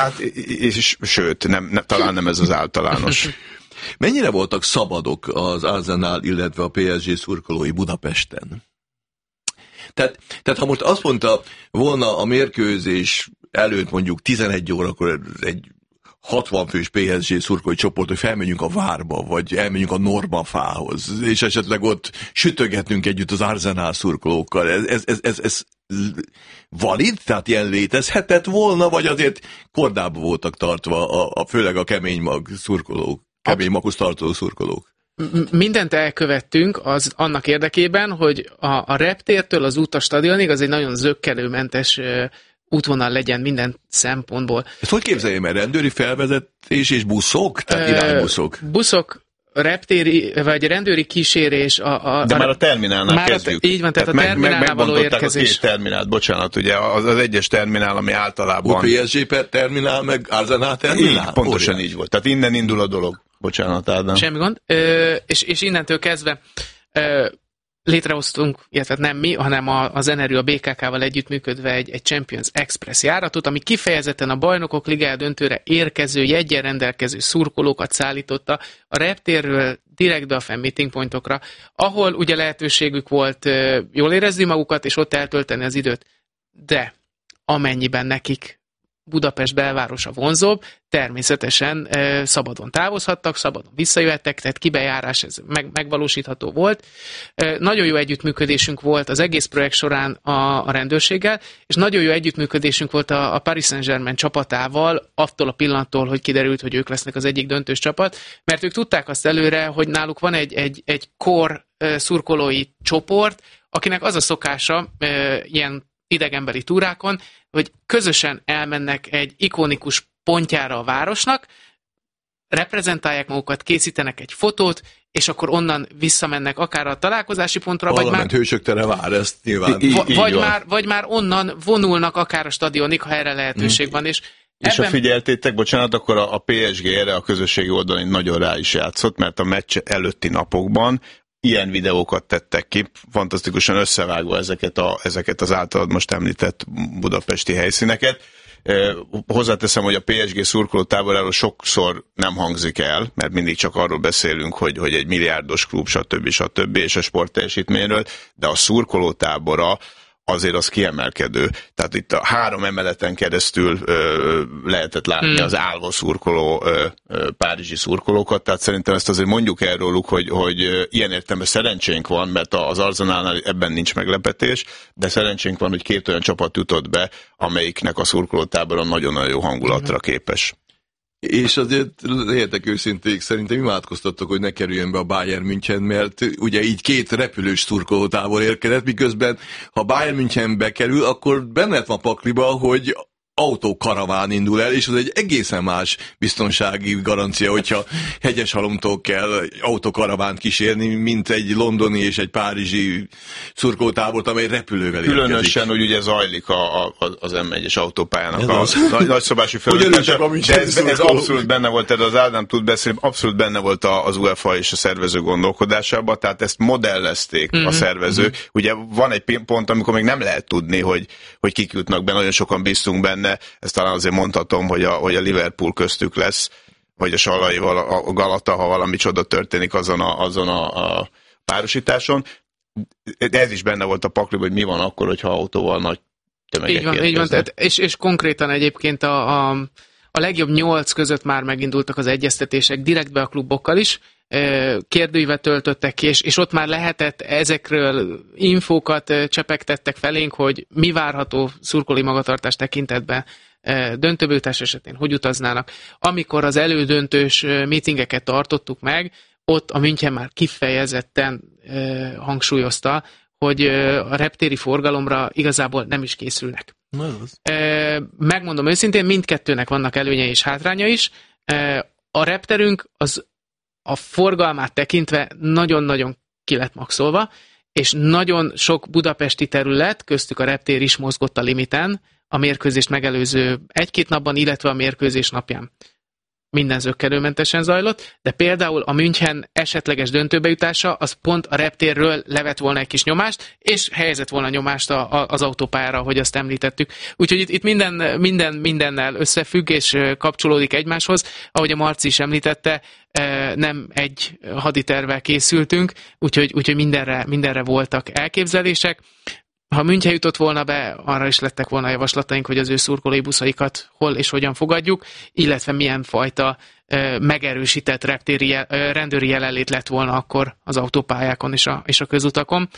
és sőt, talán nem ez az általános. Mennyire voltak szabadok az Arsenal, illetve a PSG szurkolói Budapesten? Tehát ha most azt mondta volna a mérkőzés előtt mondjuk 11 órakor egy 60 fős PSG szurkolói csoport, hogy felmenjünk a Várba, vagy elmenjünk a Normafához, és esetleg ott sütögetnünk együtt az Arsenal szurkolókkal. Ez valid? Tehát ilyen létezhetett volna, vagy azért kordába voltak tartva, főleg a kemény mag szurkolók? Kemény maghoz tartozó szurkolók. Mindent elkövettünk annak érdekében, hogy a reptértől az út a stadionig az egy nagyon zökkenőmentes útvonal legyen minden szempontból. Ezt hogy képzeljem el? Rendőri felvezetés és buszok? Tehát iránybuszok? Buszok, reptéri, vagy rendőri kísérés... De már a terminálnál kezdjük. Így van, tehát a terminálnál való érkezés. A két terminált, bocsánat, ugye az egyes terminál, ami általában... PSG terminál, meg Arsenal terminál? Így, pontosan így volt. Tehát innen indul a dolog. Bocsánat, Ádám. Semmi gond. És innentől kezdve létrehoztunk, illetve nem mi, hanem a Zenerő a BKK-val együttműködve egy Champions Express járatot, ami kifejezetten a Bajnokok Ligája döntőre érkező, jeggyel rendelkező szurkolókat szállította a reptérről direktbe a fan meeting pointokra, ahol ugye lehetőségük volt jól érezni magukat, és ott eltölteni az időt. De amennyiben nekik Budapest belvárosa vonzóbb, természetesen szabadon távozhattak, szabadon visszajöhettek, tehát kibejárás ez megvalósítható volt. Nagyon jó együttműködésünk volt az egész projekt során a rendőrséggel, és nagyon jó együttműködésünk volt a Paris Saint-Germain csapatával, attól a pillanattól, hogy kiderült, hogy ők lesznek az egyik döntős csapat, mert ők tudták azt előre, hogy náluk van egy core szurkolói csoport, akinek az a szokása ilyen idegenbeli túrákon, hogy közösen elmennek egy ikonikus pontjára a városnak, reprezentálják magukat, készítenek egy fotót, és akkor onnan visszamennek akár a találkozási pontra, vagy már... Hősök tere vár, ezt nyilván. Vagy már onnan vonulnak akár a stadionig, ha erre lehetőség van. És ha figyeltétek, bocsánat, akkor a PSG erre a közösségi oldalon nagyon rá is játszott, mert a meccs előtti napokban ilyen videókat tettek ki, fantasztikusan összevágva ezeket az általad most említett budapesti helyszíneket. Hozzáteszem, hogy a PSG szurkoló táboráról sokszor nem hangzik el, mert mindig csak arról beszélünk, hogy egy milliárdos klub, stb. És a sportteljesítményről, de a szurkoló tábora azért az kiemelkedő. Tehát itt a 3 emeleten keresztül lehetett látni az állva szurkoló párizsi szurkolókat, tehát szerintem ezt azért mondjuk el róluk, hogy ilyen értelemben szerencsénk van, mert az Arsenalnál ebben nincs meglepetés, de szerencsénk van, hogy 2 olyan csapat jutott be, amelyiknek a szurkolótáboron nagyon-nagyon jó hangulatra képes. És azért legyetek őszinték, szerintem imádkoztattok, hogy ne kerüljön be a Bayern München, mert ugye így 2 repülős szurkolótábor érkezett, miközben ha Bayern München bekerül, akkor benne van pakliba, hogy autókaraván indul el, és az egy egészen más biztonsági garancia, hogyha Hegyeshalomtól kell autókaravánt kísérni, mint egy londoni és egy párizsi szurkolótábort, amely repülővel érkezik. Különösen, hogy ugye zajlik az M1-es autópályának a nagyszobású felújítása, de ez abszolút benne volt, tehát az Ádám tud beszélni, abszolút benne volt az UEFA és a szervező gondolkodásában, tehát ezt modellezték a szervezők. Ugye van egy pont, amikor még nem lehet tudni, hogy kik jutnak be, nagyon sokan bíztunk benne. Ezt talán azért mondhatom, hogy a Liverpool köztük lesz, vagy a Salaival a Galata, ha valami csoda történik azon a párosításon. De ez is benne volt a pakliban, hogy mi van akkor, hogyha autóval nagy tömegek érkeznek. Így van, tehát, és konkrétan egyébként a legjobb 8 között már megindultak az egyeztetések direktbe a klubokkal is, kérdőívet töltöttek ki, és ott már lehetett ezekről infókat csepegtettek felénk, hogy mi várható szurkolói magatartás tekintetben döntőbe jutás esetén, hogy utaznának. Amikor az elődöntős meetingeket tartottuk meg, ott a München már kifejezetten hangsúlyozta, hogy a reptéri forgalomra igazából nem is készülnek. Megmondom őszintén, mindkettőnek vannak előnye és hátránya is. A repterünk az a forgalmát tekintve nagyon-nagyon ki lett maxolva, és nagyon sok budapesti terület, köztük a reptér is mozgott a limiten, a mérkőzést megelőző 1-2 napban, illetve a mérkőzés napján. Minden zökkenőmentesen zajlott, de például a München esetleges döntőbejutása az pont a reptérről levett volna egy kis nyomást, és helyezett volna nyomást az autópályára, ahogy azt említettük. Úgyhogy itt mindennel összefügg és kapcsolódik egymáshoz. Ahogy a Marci is említette, nem egy haditervvel készültünk, úgyhogy mindenre voltak elképzelések. Ha München jutott volna be, arra is lettek volna javaslataink, hogy az ő szurkolói buszaikat hol és hogyan fogadjuk, illetve milyen fajta megerősített rendőri jelenlét lett volna akkor az autópályákon és a közutakon.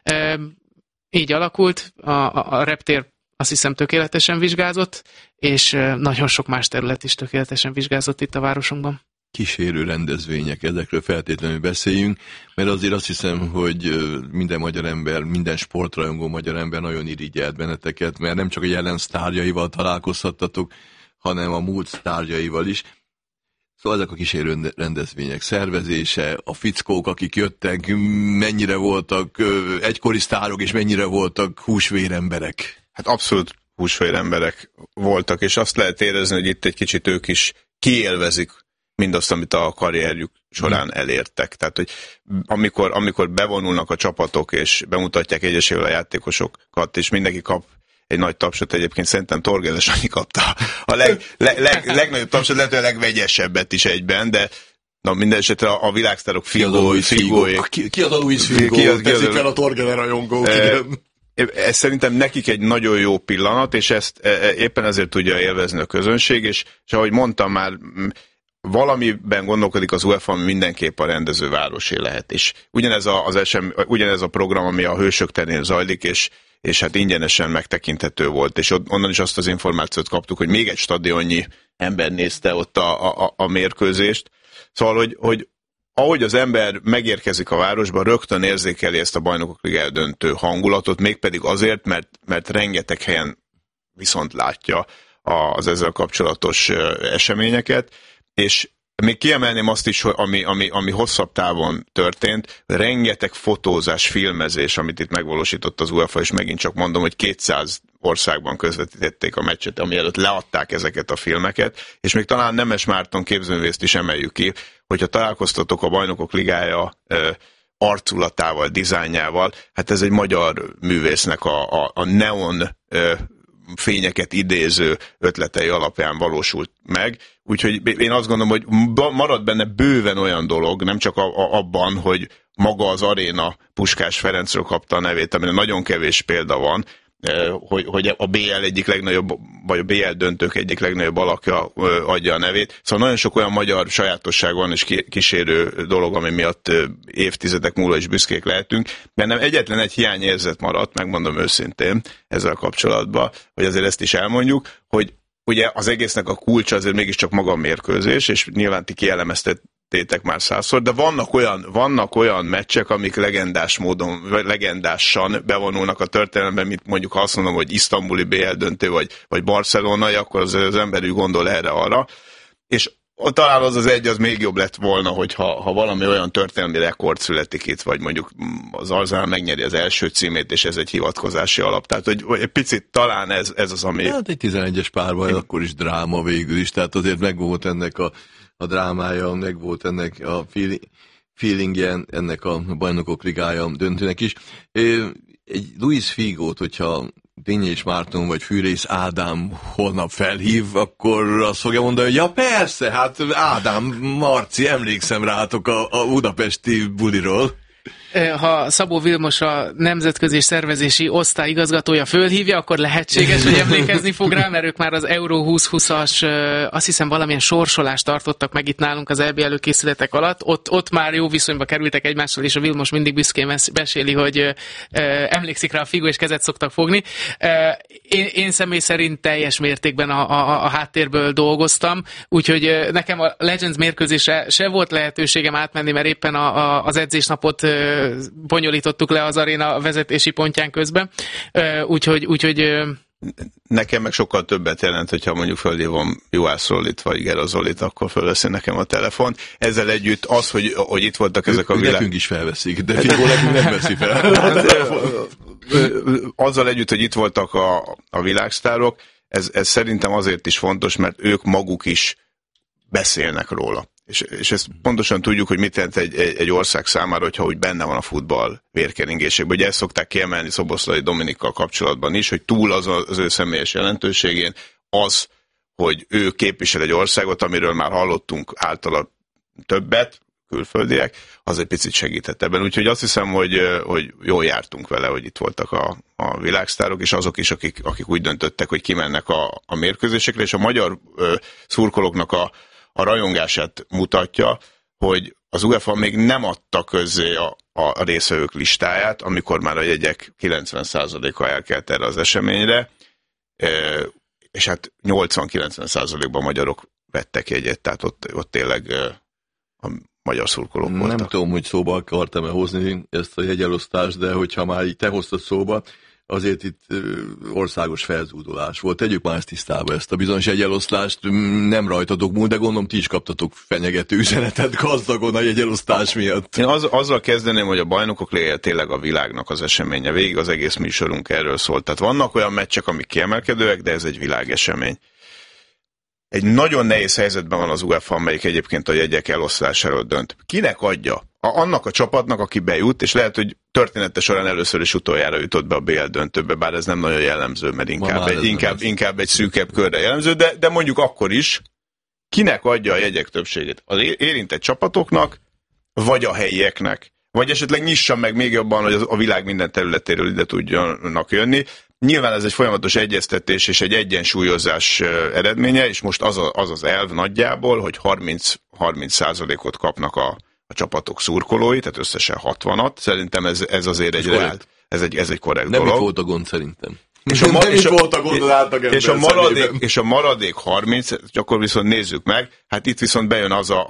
Így alakult, a reptér azt hiszem tökéletesen vizsgázott, és nagyon sok más terület is tökéletesen vizsgázott itt a városunkban. Kísérő rendezvények, ezekről feltétlenül beszéljünk, mert azért azt hiszem, hogy minden magyar ember, minden sportrajongó magyar ember nagyon irigyelt benneteket, mert nem csak a jelen sztárjaival találkozhattatok, hanem a múlt sztárjaival is. ezek a kísérő rendezvények szervezése, a fickók, akik jöttek, mennyire voltak egykori sztárok, és mennyire voltak húsvéremberek? Hát abszolút húsvéremberek voltak, és azt lehet érezni, hogy itt egy kicsit ők is kiélvezik mindazt, amit a karrierjük során elértek. Tehát, hogy amikor bevonulnak a csapatok, és bemutatják egyesével a játékosokat, és mindenki kap egy nagy tapsot, egyébként szerintem Torgeles Sanyi kapta a legnagyobb tapsot, lehet, hogy a legvegyesebbet is egyben, de na, minden esetre a világsztárok Figóék. Ki az a Luis Figo? Teszik fel a Torgeles rajongók, igen. Ez szerintem nekik egy nagyon jó pillanat, és ezt éppen ezért tudja élvezni a közönség, és ahogy mondtam már, valamiben gondolkodik az UEFA, ami mindenképp a rendezővárosé lehet. És ugyanez a program, ami a Hősök terén zajlik, és hát ingyenesen megtekinthető volt, és onnan is azt az információt kaptuk, hogy még egy stadionnyi ember nézte ott a mérkőzést. Szóval, hogy ahogy az ember megérkezik a városba, rögtön érzékeli ezt a Bajnokok Ligája döntő hangulatot, mégpedig azért, mert rengeteg helyen viszont látja az ezzel kapcsolatos eseményeket, és még kiemelném azt is, ami hosszabb távon történt, rengeteg fotózás, filmezés, amit itt megvalósított az UEFA, és megint csak mondom, hogy 200 országban közvetítették a meccset, ami előtt leadták ezeket a filmeket, és még talán Nemes Márton képzőművészt is emeljük ki, hogyha találkoztatok a Bajnokok Ligája arculatával, dizájnjával, hát ez egy magyar művésznek a neon fényeket idéző ötletei alapján valósult meg. Úgyhogy én azt gondolom, hogy marad benne bőven olyan dolog, nem csak abban, hogy maga az aréna Puskás Ferencről kapta a nevét, amire nagyon kevés példa van, hogy a BL egyik legnagyobb, vagy a BL döntők egyik legnagyobb alakja adja a nevét. Szóval nagyon sok olyan magyar sajátosság van és kísérő dolog, ami miatt évtizedek múlva is büszkék lehetünk. Bennem egyetlen egy hiányérzet maradt, megmondom őszintén ezzel kapcsolatban, hogy azért ezt is elmondjuk, hogy ugye az egésznek a kulcsa azért mégiscsak maga a mérkőzés, és nyilván ti kielemeztettétek már 100-szor, de vannak olyan meccsek, amik legendás módon, vagy legendásan bevonulnak a történelemben, mint mondjuk ha azt mondom, hogy isztambuli BL döntő, vagy barcelonai, akkor az ember gondol erre-arra, és talán az egy, az még jobb lett volna, hogyha valami olyan történelmi rekord születik itt, vagy mondjuk az Arsenal megnyeri az első címét, és ez egy hivatkozási alap. Tehát, hogy egy picit talán ez az, ami... Hát egy 11-es párban akkor is dráma végül is, tehát azért megvolt ennek a drámája, megvolt ennek a feelingje, ennek a Bajnokok Ligája döntőnek is. Egy Luis Figót, hogyha Dényes Márton vagy Fűrész Ádám holnap felhív, akkor azt fogja mondani, hogy ja persze, hát Ádám, Marci, emlékszem rátok a budapesti buliról. Ha Szabó Vilmos a nemzetközi szervezési osztály igazgatója fölhívja, akkor lehetséges, hogy emlékezni fog rá, mert ők már az Euró 2020-as, azt hiszem valamilyen sorsolást tartottak meg itt nálunk az EB előkészületek alatt. Ott már jó viszonyba kerültek egymással, és a Vilmos mindig büszkén meséli, hogy emlékszik rá a Figo, és kezet szoktak fogni. Én személy szerint teljes mértékben a háttérből dolgoztam, úgyhogy nekem a Legends mérkőzésre se volt lehetőségem átmenni, mert éppen az edzésnapot bonyolítottuk le az aréna vezetési pontján közben, úgyhogy nekem meg sokkal többet jelent, hogyha mondjuk fölhívom Juhász Zolit vagy Gera Zolit, akkor fölveszi nekem a telefon. Ezzel együtt az, hogy itt voltak ezek a világ... Nekünk is felveszik, de Figó nekünk nem veszi fel. Azzal együtt, hogy itt voltak a világsztárok, ez szerintem azért is fontos, mert ők maguk is beszélnek róla. És ezt pontosan tudjuk, hogy mit jelent egy ország számára, hogyha úgy benne van a futball vérkeringésekben. Ugye ezt szokták kiemelni Szoboszlai Dominikkal kapcsolatban is, hogy túl az ő személyes jelentőségén az, hogy ő képvisel egy országot, amiről már hallottunk általa többet, külföldiek, az egy picit segített ebben. Úgyhogy azt hiszem, hogy jól jártunk vele, hogy itt voltak a világsztárok, és azok is, akik úgy döntöttek, hogy kimennek a mérkőzésekre, és a magyar szurkolóknak a rajongását mutatja, hogy az UEFA még nem adta közzé a részvevők listáját, amikor már a jegyek 90%-a elkelt erre az eseményre, és hát 80-90%-ban magyarok vettek jegyet, tehát ott tényleg a magyar szurkolók voltak. Nem tudom, hogy szóba akartam-e hozni ezt a jegyelosztást, de hogyha már így te hoztad szóba, azért itt országos felzúdulás volt. Tegyük már ezt tisztába, ezt a bizonyos egyelosztást nem rajtatok múlt, de gondolom ti is kaptatok fenyegető üzenetet gazdagon a egyelosztás miatt. Én azzal kezdeném, hogy a bajnokok ligája tényleg a világnak az eseménye. Végig az egész műsorunk erről szólt. Tehát vannak olyan meccsek, amik kiemelkedőek, de ez egy világesemény. Egy nagyon nehéz helyzetben van az UEFA, amelyik egyébként a jegyek elosztásáról dönt. Kinek adja? Annak a csapatnak, aki bejut, és lehet, hogy története során először is utoljára jutott be a BL döntőbe, bár ez nem nagyon jellemző, mert inkább egy szűkebb körre jellemző, de mondjuk akkor is, kinek adja a jegyek többségét? Az érintett csapatoknak, vagy a helyieknek? Vagy esetleg nyissa meg még jobban, hogy a világ minden területéről ide tudjanak jönni. Nyilván ez egy folyamatos egyeztetés és egy egyensúlyozás eredménye, és most az elv nagyjából, hogy 30%-ot kapnak a csapatok szurkolói, tehát összesen 60-at. Szerintem ez azért ez egy korrekt dolog. Nem itt volt a gond szerintem. És a maradék 30, akkor viszont nézzük meg, hát itt viszont bejön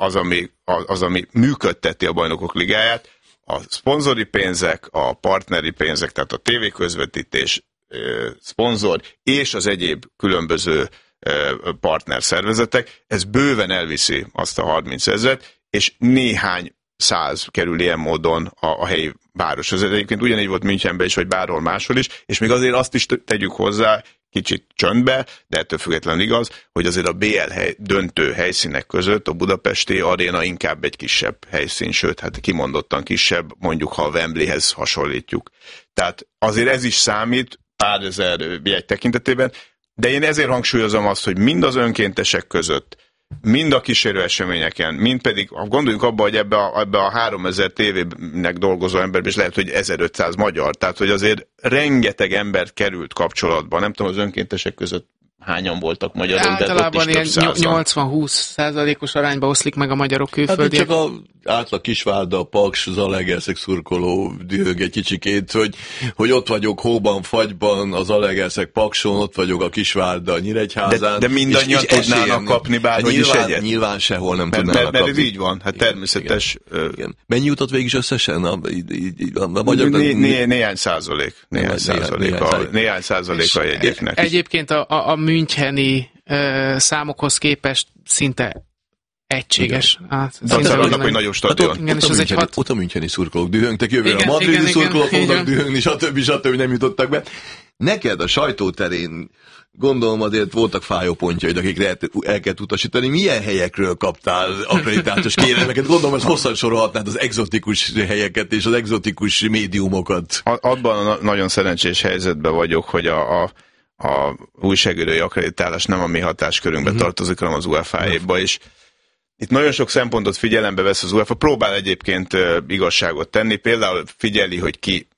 az, ami működteti a Bajnokok Ligáját, a szponzori pénzek, a partneri pénzek, tehát a tévéközvetítés, szponzor és az egyéb különböző partnerszervezetek, ez bőven elviszi azt a 30 000, és néhány száz kerül ilyen módon a helyi városhoz. Egyébként ugyanígy volt Münchenben is, vagy bárhol máshol is, és még azért azt is tegyük hozzá, kicsit csöndbe, de ettől függetlenül igaz, hogy azért a BL döntő helyszínek között a budapesti aréna inkább egy kisebb helyszín, sőt, hát kimondottan kisebb, mondjuk ha a Wembleyhez hasonlítjuk. Tehát azért ez is számít pár ezer jegy tekintetében, de én ezért hangsúlyozom azt, hogy mind az önkéntesek között, mind a kísérő eseményeken, mind pedig, gondoljunk abba, hogy ebbe a 3000 tévének dolgozó emberben is lehet, hogy 1500 magyar, tehát hogy azért rengeteg embert került kapcsolatba, nem tudom, az önkéntesek között hányan voltak magyarok, általában de ott is több százan. 80-20%-os arányba oszlik meg a magyarok külföldiek. Hát csak átlag Kisvárda, Paks, Zalaegerszeg szurkoló dühög egy kicsikét, hogy ott vagyok hóban, fagyban, a Zalaegerszeg Pakson, ott vagyok a Kisvárda Nyíregyházán. De mindannyian tudnának kapni bárhogy is egyet. Nyilván sehol nem tudnának kapni. Mert ez így van, hát természetes. Igen. Mennyi jutott végig is összesen a magyarok? Néhány százalék. Néhány százalék a jegyeknek. Egyébként a müncheni számokhoz képest szinte egységes. Annak, hogy nagyobb stadion. Ott a müncheni szurkolók dühöngtek, jövőre a madridi szurkolók fognak dühöngni, stb. Nem jutottak be. Neked a sajtóterén gondolom azért voltak fájó pontjaid, akikre el kell utasítani. Milyen helyekről kaptál akkreditációs kérelmeket? Gondolom, hogy hosszan sorolhatnád az egzotikus helyeket és az egzotikus médiumokat. Abban nagyon szerencsés helyzetben vagyok, hogy a újságírói akkreditálás nem a mi hatáskörünkbe tartozik, hanem az UEFA-éba is. Itt nagyon sok szempontot figyelembe vesz az UEFA, próbál egyébként igazságot tenni, például figyeli, hogy ki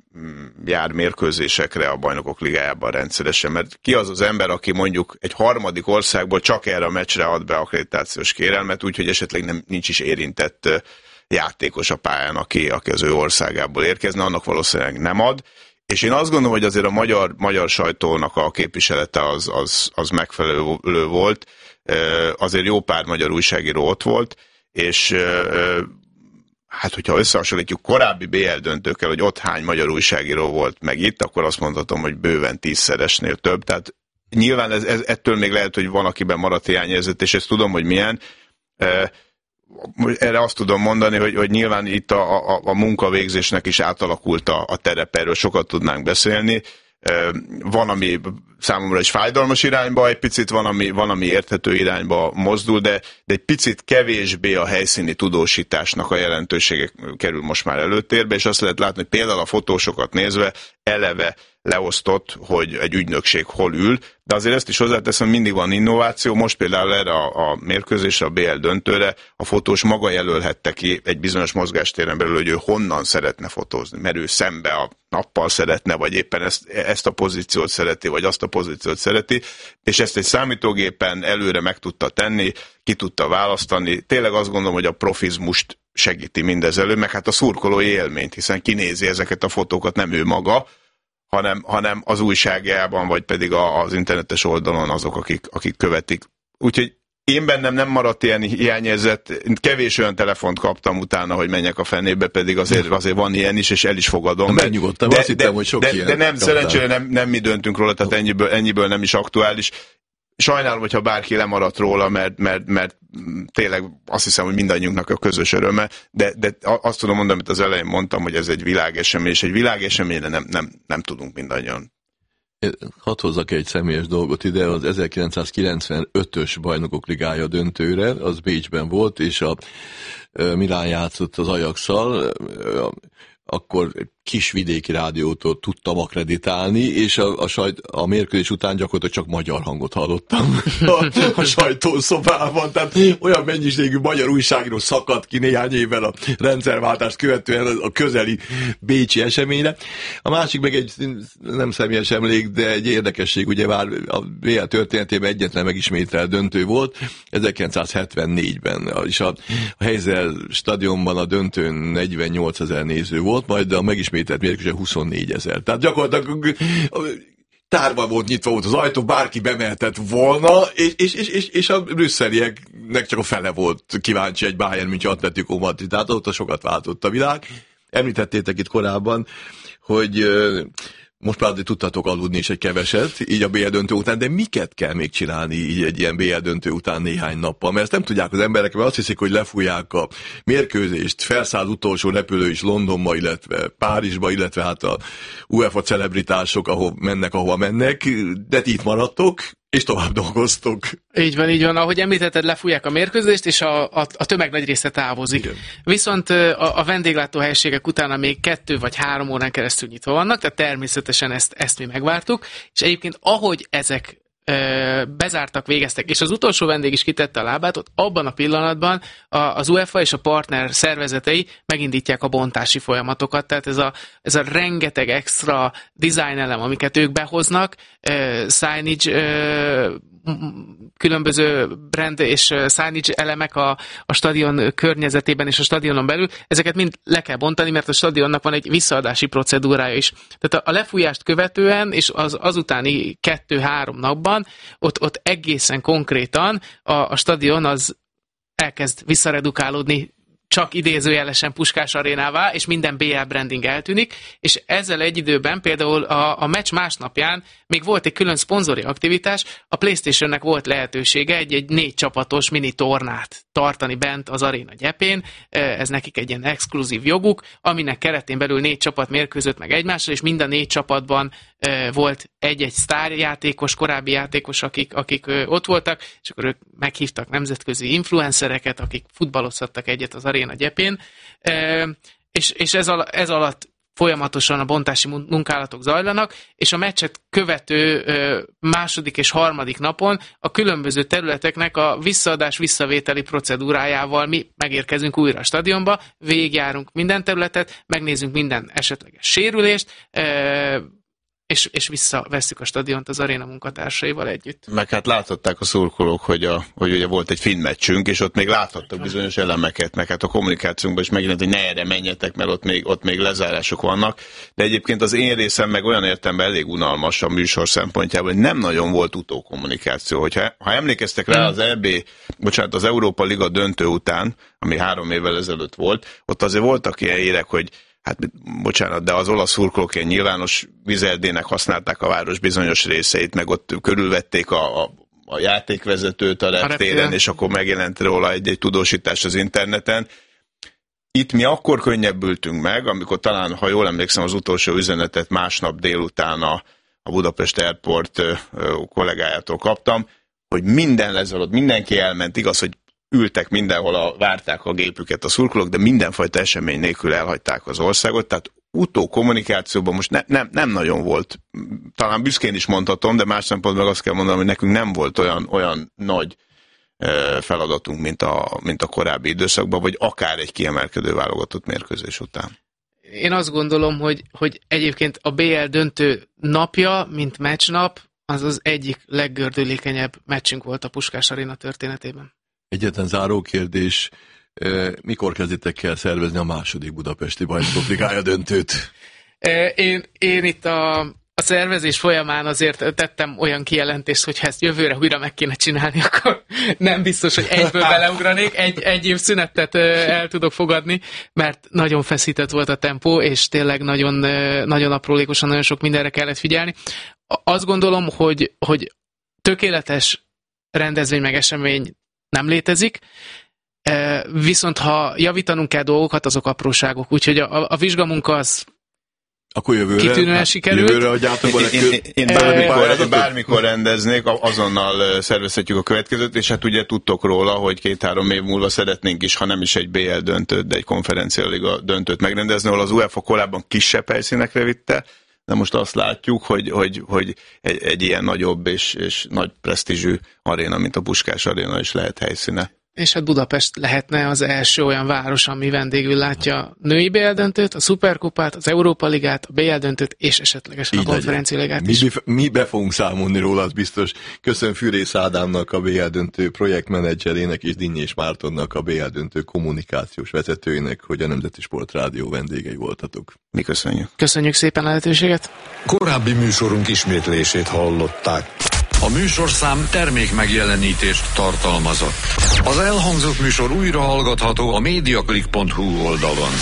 jár mérkőzésekre a Bajnokok Ligájában rendszeresen, mert ki az az ember, aki mondjuk egy harmadik országból csak erre a meccsre ad be akkreditációs kérelmet, úgyhogy esetleg nincs is érintett játékos a pályán, aki az ő országából érkezne, annak valószínűleg nem ad. És én azt gondolom, hogy azért a magyar sajtónak a képviselete az megfelelő volt, azért jó pár magyar újságíró ott volt, és hát hogyha összehasonlítjuk korábbi BL döntőkkel, hogy ott hány magyar újságíró volt meg itt, akkor azt mondhatom, hogy bőven 10-szeresnél több. Tehát nyilván ettől még lehet, hogy van, akiben maradt hiányérzet, és ezt tudom, hogy milyen. Erre azt tudom mondani, hogy nyilván itt a munkavégzésnek is átalakult a terep, erről sokat tudnánk beszélni. Van, ami számomra is fájdalmas irányba, egy picit van, ami érthető irányba mozdul, de egy picit kevésbé a helyszíni tudósításnak a jelentősége kerül most már előtérbe, és azt lehet látni, hogy például a fotósokat nézve eleve leosztott, hogy egy ügynökség hol ül, de azért ezt is hozzáteszem, mindig van innováció, most például erre a mérkőzésre, a BL döntőre a fotós maga jelölhette ki egy bizonyos mozgástéren belül, hogy ő honnan szeretne fotózni, mert ő szembe a nappal szeretne, vagy éppen ezt a pozíciót szereti, vagy azt a pozíciót szereti, és ezt egy számítógépen előre meg tudta tenni, ki tudta választani. Tényleg azt gondolom, hogy a profizmust segíti mindez elő, meg hát a szurkolói élményt, hiszen kinézi ezeket a fotókat, nem ő maga, hanem az újságjában, vagy pedig az internetes oldalon azok, akik követik. Úgyhogy Én bennem nem maradt ilyen hiányérzet, kevés olyan telefont kaptam utána, hogy menjek a fenébe, pedig azért van ilyen is, és el is fogadom. Megnyugodtam, azt hittem, hogy sok ilyen. De nem, szerencsére nem mi döntünk róla, tehát ennyiből nem is aktuális. Sajnálom, hogyha bárki lemaradt róla, mert tényleg azt hiszem, hogy mindannyiunknak a közös öröme, de azt tudom mondani, amit az elején mondtam, hogy ez egy világesemény, és egy világeseményre nem tudunk mindannyian. Hadd hozzak egy személyes dolgot ide, az 1995-ös Bajnokok Ligája döntőre, az Bécsben volt, és a Milán játszott az Ajax-szal, akkor kis vidéki rádiótól tudtam akkreditálni, és a mérkőzés után gyakorlatilag csak magyar hangot hallottam a sajtószobában, tehát olyan mennyiségű magyar újságíró szakadt ki néhány évvel a rendszerváltást követően a közeli bécsi eseményre. A másik meg egy nem személyes emlék, de egy érdekesség, ugye már a BL történetében egyetlen megismételt döntő volt, 1974-ben, és a Heysel stadionban a döntőn 48 000 néző volt, majd a megismételt mérkőzésen 24 000. Tehát gyakorlatilag tárva volt, nyitva volt az ajtó, bárki bemehetett volna, és a brüsszelieknek csak a fele volt kíváncsi egy Bayern München Atletico Madrid. Tehát ott sokat váltott a világ. Említettétek itt korábban, hogy most már tudtatok aludni is egy keveset, így a BL döntő után, de miket kell még csinálni így egy ilyen BL döntő után néhány nappal? Mert ezt nem tudják az emberek, mert azt hiszik, hogy lefújják a mérkőzést, felszáll utolsó repülő is Londonba, illetve Párizsba, illetve hát a UEFA celebritások, ahova mennek, de itt maradtok, és tovább dolgoztok. Így van. Ahogy említetted, lefújják a mérkőzést, és a tömeg nagy része távozik. Igen. Viszont a vendéglátóhelyiségek utána még 2 vagy 3 órán keresztül nyitva vannak, tehát természetesen ezt mi megvártuk, és egyébként ahogy ezek bezártak, végeztek, és az utolsó vendég is kitette a lábát, ott abban a pillanatban az UEFA és a partner szervezetei megindítják a bontási folyamatokat, tehát ez a rengeteg extra design elem, amiket ők behoznak, signage, különböző brand és signage elemek a stadion környezetében és a stadionon belül, ezeket mind le kell bontani, mert a stadionnak van egy visszaadási procedúrája is. Tehát a lefújást követően és az azutáni 2-3 napban ott egészen konkrétan a stadion az elkezd visszaredukálódni, csak idézőjelesen Puskás arénává, és minden BL branding eltűnik, és ezzel egy időben például a meccs másnapján még volt egy külön szponzori aktivitás, a PlayStationnek volt lehetősége egy 4 csapatos mini tornát tartani bent az aréna gyepén, ez nekik egy ilyen exkluzív joguk, aminek keretén belül 4 csapat mérkőzött meg egymással, és mind a 4 csapatban volt egy-egy sztárjátékos, korábbi játékos, akik ott voltak, és akkor ők meghívtak nemzetközi influencereket, akik futballozhattak egyet az aréna gyepén, és ez alatt folyamatosan a bontási munkálatok zajlanak, és a meccset követő második és harmadik napon a különböző területeknek a visszaadás-visszavételi procedúrájával mi megérkezünk újra a stadionba, végigjárunk minden területet, megnézzünk minden esetleges sérülést, és visszavesszük a stadiont az aréna munkatársaival együtt. Meg hát láthatták a szurkolók, hogy ugye volt egy finn meccsünk, és ott még láthattak bizonyos elemeket, meg hát a kommunikációnkban is megjelent, hogy ne erre menjetek, mert ott még lezárások vannak. De egyébként az én részem meg olyan értelemben elég unalmas a műsor szempontjából, hogy nem nagyon volt utókommunikáció. Ha emlékeztek rá az Európa Liga döntő után, ami 3 évvel ezelőtt volt, ott azért voltak ilyen érek, hogy hát bocsánat, de az olasz szurkolók ilyen nyilvános vizeldének használták a város bizonyos részeit, meg ott körülvették a játékvezetőt a reptéren, és akkor megjelent róla egy tudósítás az interneten. Itt mi akkor könnyebbültünk meg, amikor talán, ha jól emlékszem, az utolsó üzenetet másnap délután a Budapest Airport kollégájától kaptam, hogy minden lezalott, mindenki elment, igaz, hogy ültek mindenhol, várták a gépüket a szurkolók, de mindenfajta esemény nélkül elhagyták az országot, tehát utókommunikációban most nem nagyon volt. Talán büszkén is mondhatom, de más szempontból azt kell mondanom, hogy nekünk nem volt olyan nagy feladatunk, mint a korábbi időszakban, vagy akár egy kiemelkedő válogatott mérkőzés után. Én azt gondolom, hogy egyébként a BL döntő napja, mint meccsnap, az egyik leggördülékenyebb meccsünk volt a Puskás Aréna történetében. Egyetlen záró kérdés, mikor kezditek el szervezni a második budapesti Bajnokok Ligája döntőt? Én itt az szervezés folyamán azért tettem olyan kijelentést, hogy ha ezt jövőre újra meg kéne csinálni, akkor nem biztos, hogy egyből beleugranék, egy év szünetet el tudok fogadni, mert nagyon feszített volt a tempó, és tényleg nagyon, nagyon aprólékosan, nagyon sok mindenre kellett figyelni. Azt gondolom, hogy tökéletes rendezvény meg esemény nem létezik, viszont ha javítanunk kell dolgokat, azok apróságok. Úgyhogy a vizsgamunka az akkor kitűnően sikerült. Jövőre adjátok én bármikor rendeznék, azonnal szervezhetjük a következőt, és hát ugye tudtok róla, hogy 2-3 év múlva szeretnénk is, ha nem is egy BL döntőt, de egy konferencialiga döntőt megrendezni, ahol az UEFA korábban kisebb helyszínekre vitte, de most azt látjuk, hogy egy ilyen nagyobb és nagy presztízsű aréna, mint a Puskás Aréna is lehet helyszíne. És hát Budapest lehetne az első olyan város, ami vendégül látja a női BL döntőt, a Szuperkupát, az Európa Ligát, a BL döntőt, és esetlegesen a konferencialigát is. Mi be fogunk számolni róla, az biztos. Köszönöm Fűrész Ádámnak, a BL döntő projektmenedzserének, és Dinnyés Mártonnak, a BL döntő kommunikációs vezetőjének, hogy a Nemzeti Sportrádió vendégei voltatok. Mi köszönjük. Köszönjük szépen a lehetőséget. Korábbi műsorunk ismétlését hallották. A műsorszám termékmegjelenítést tartalmazott. Az elhangzott műsor újra hallgatható a mediaclick.hu oldalon.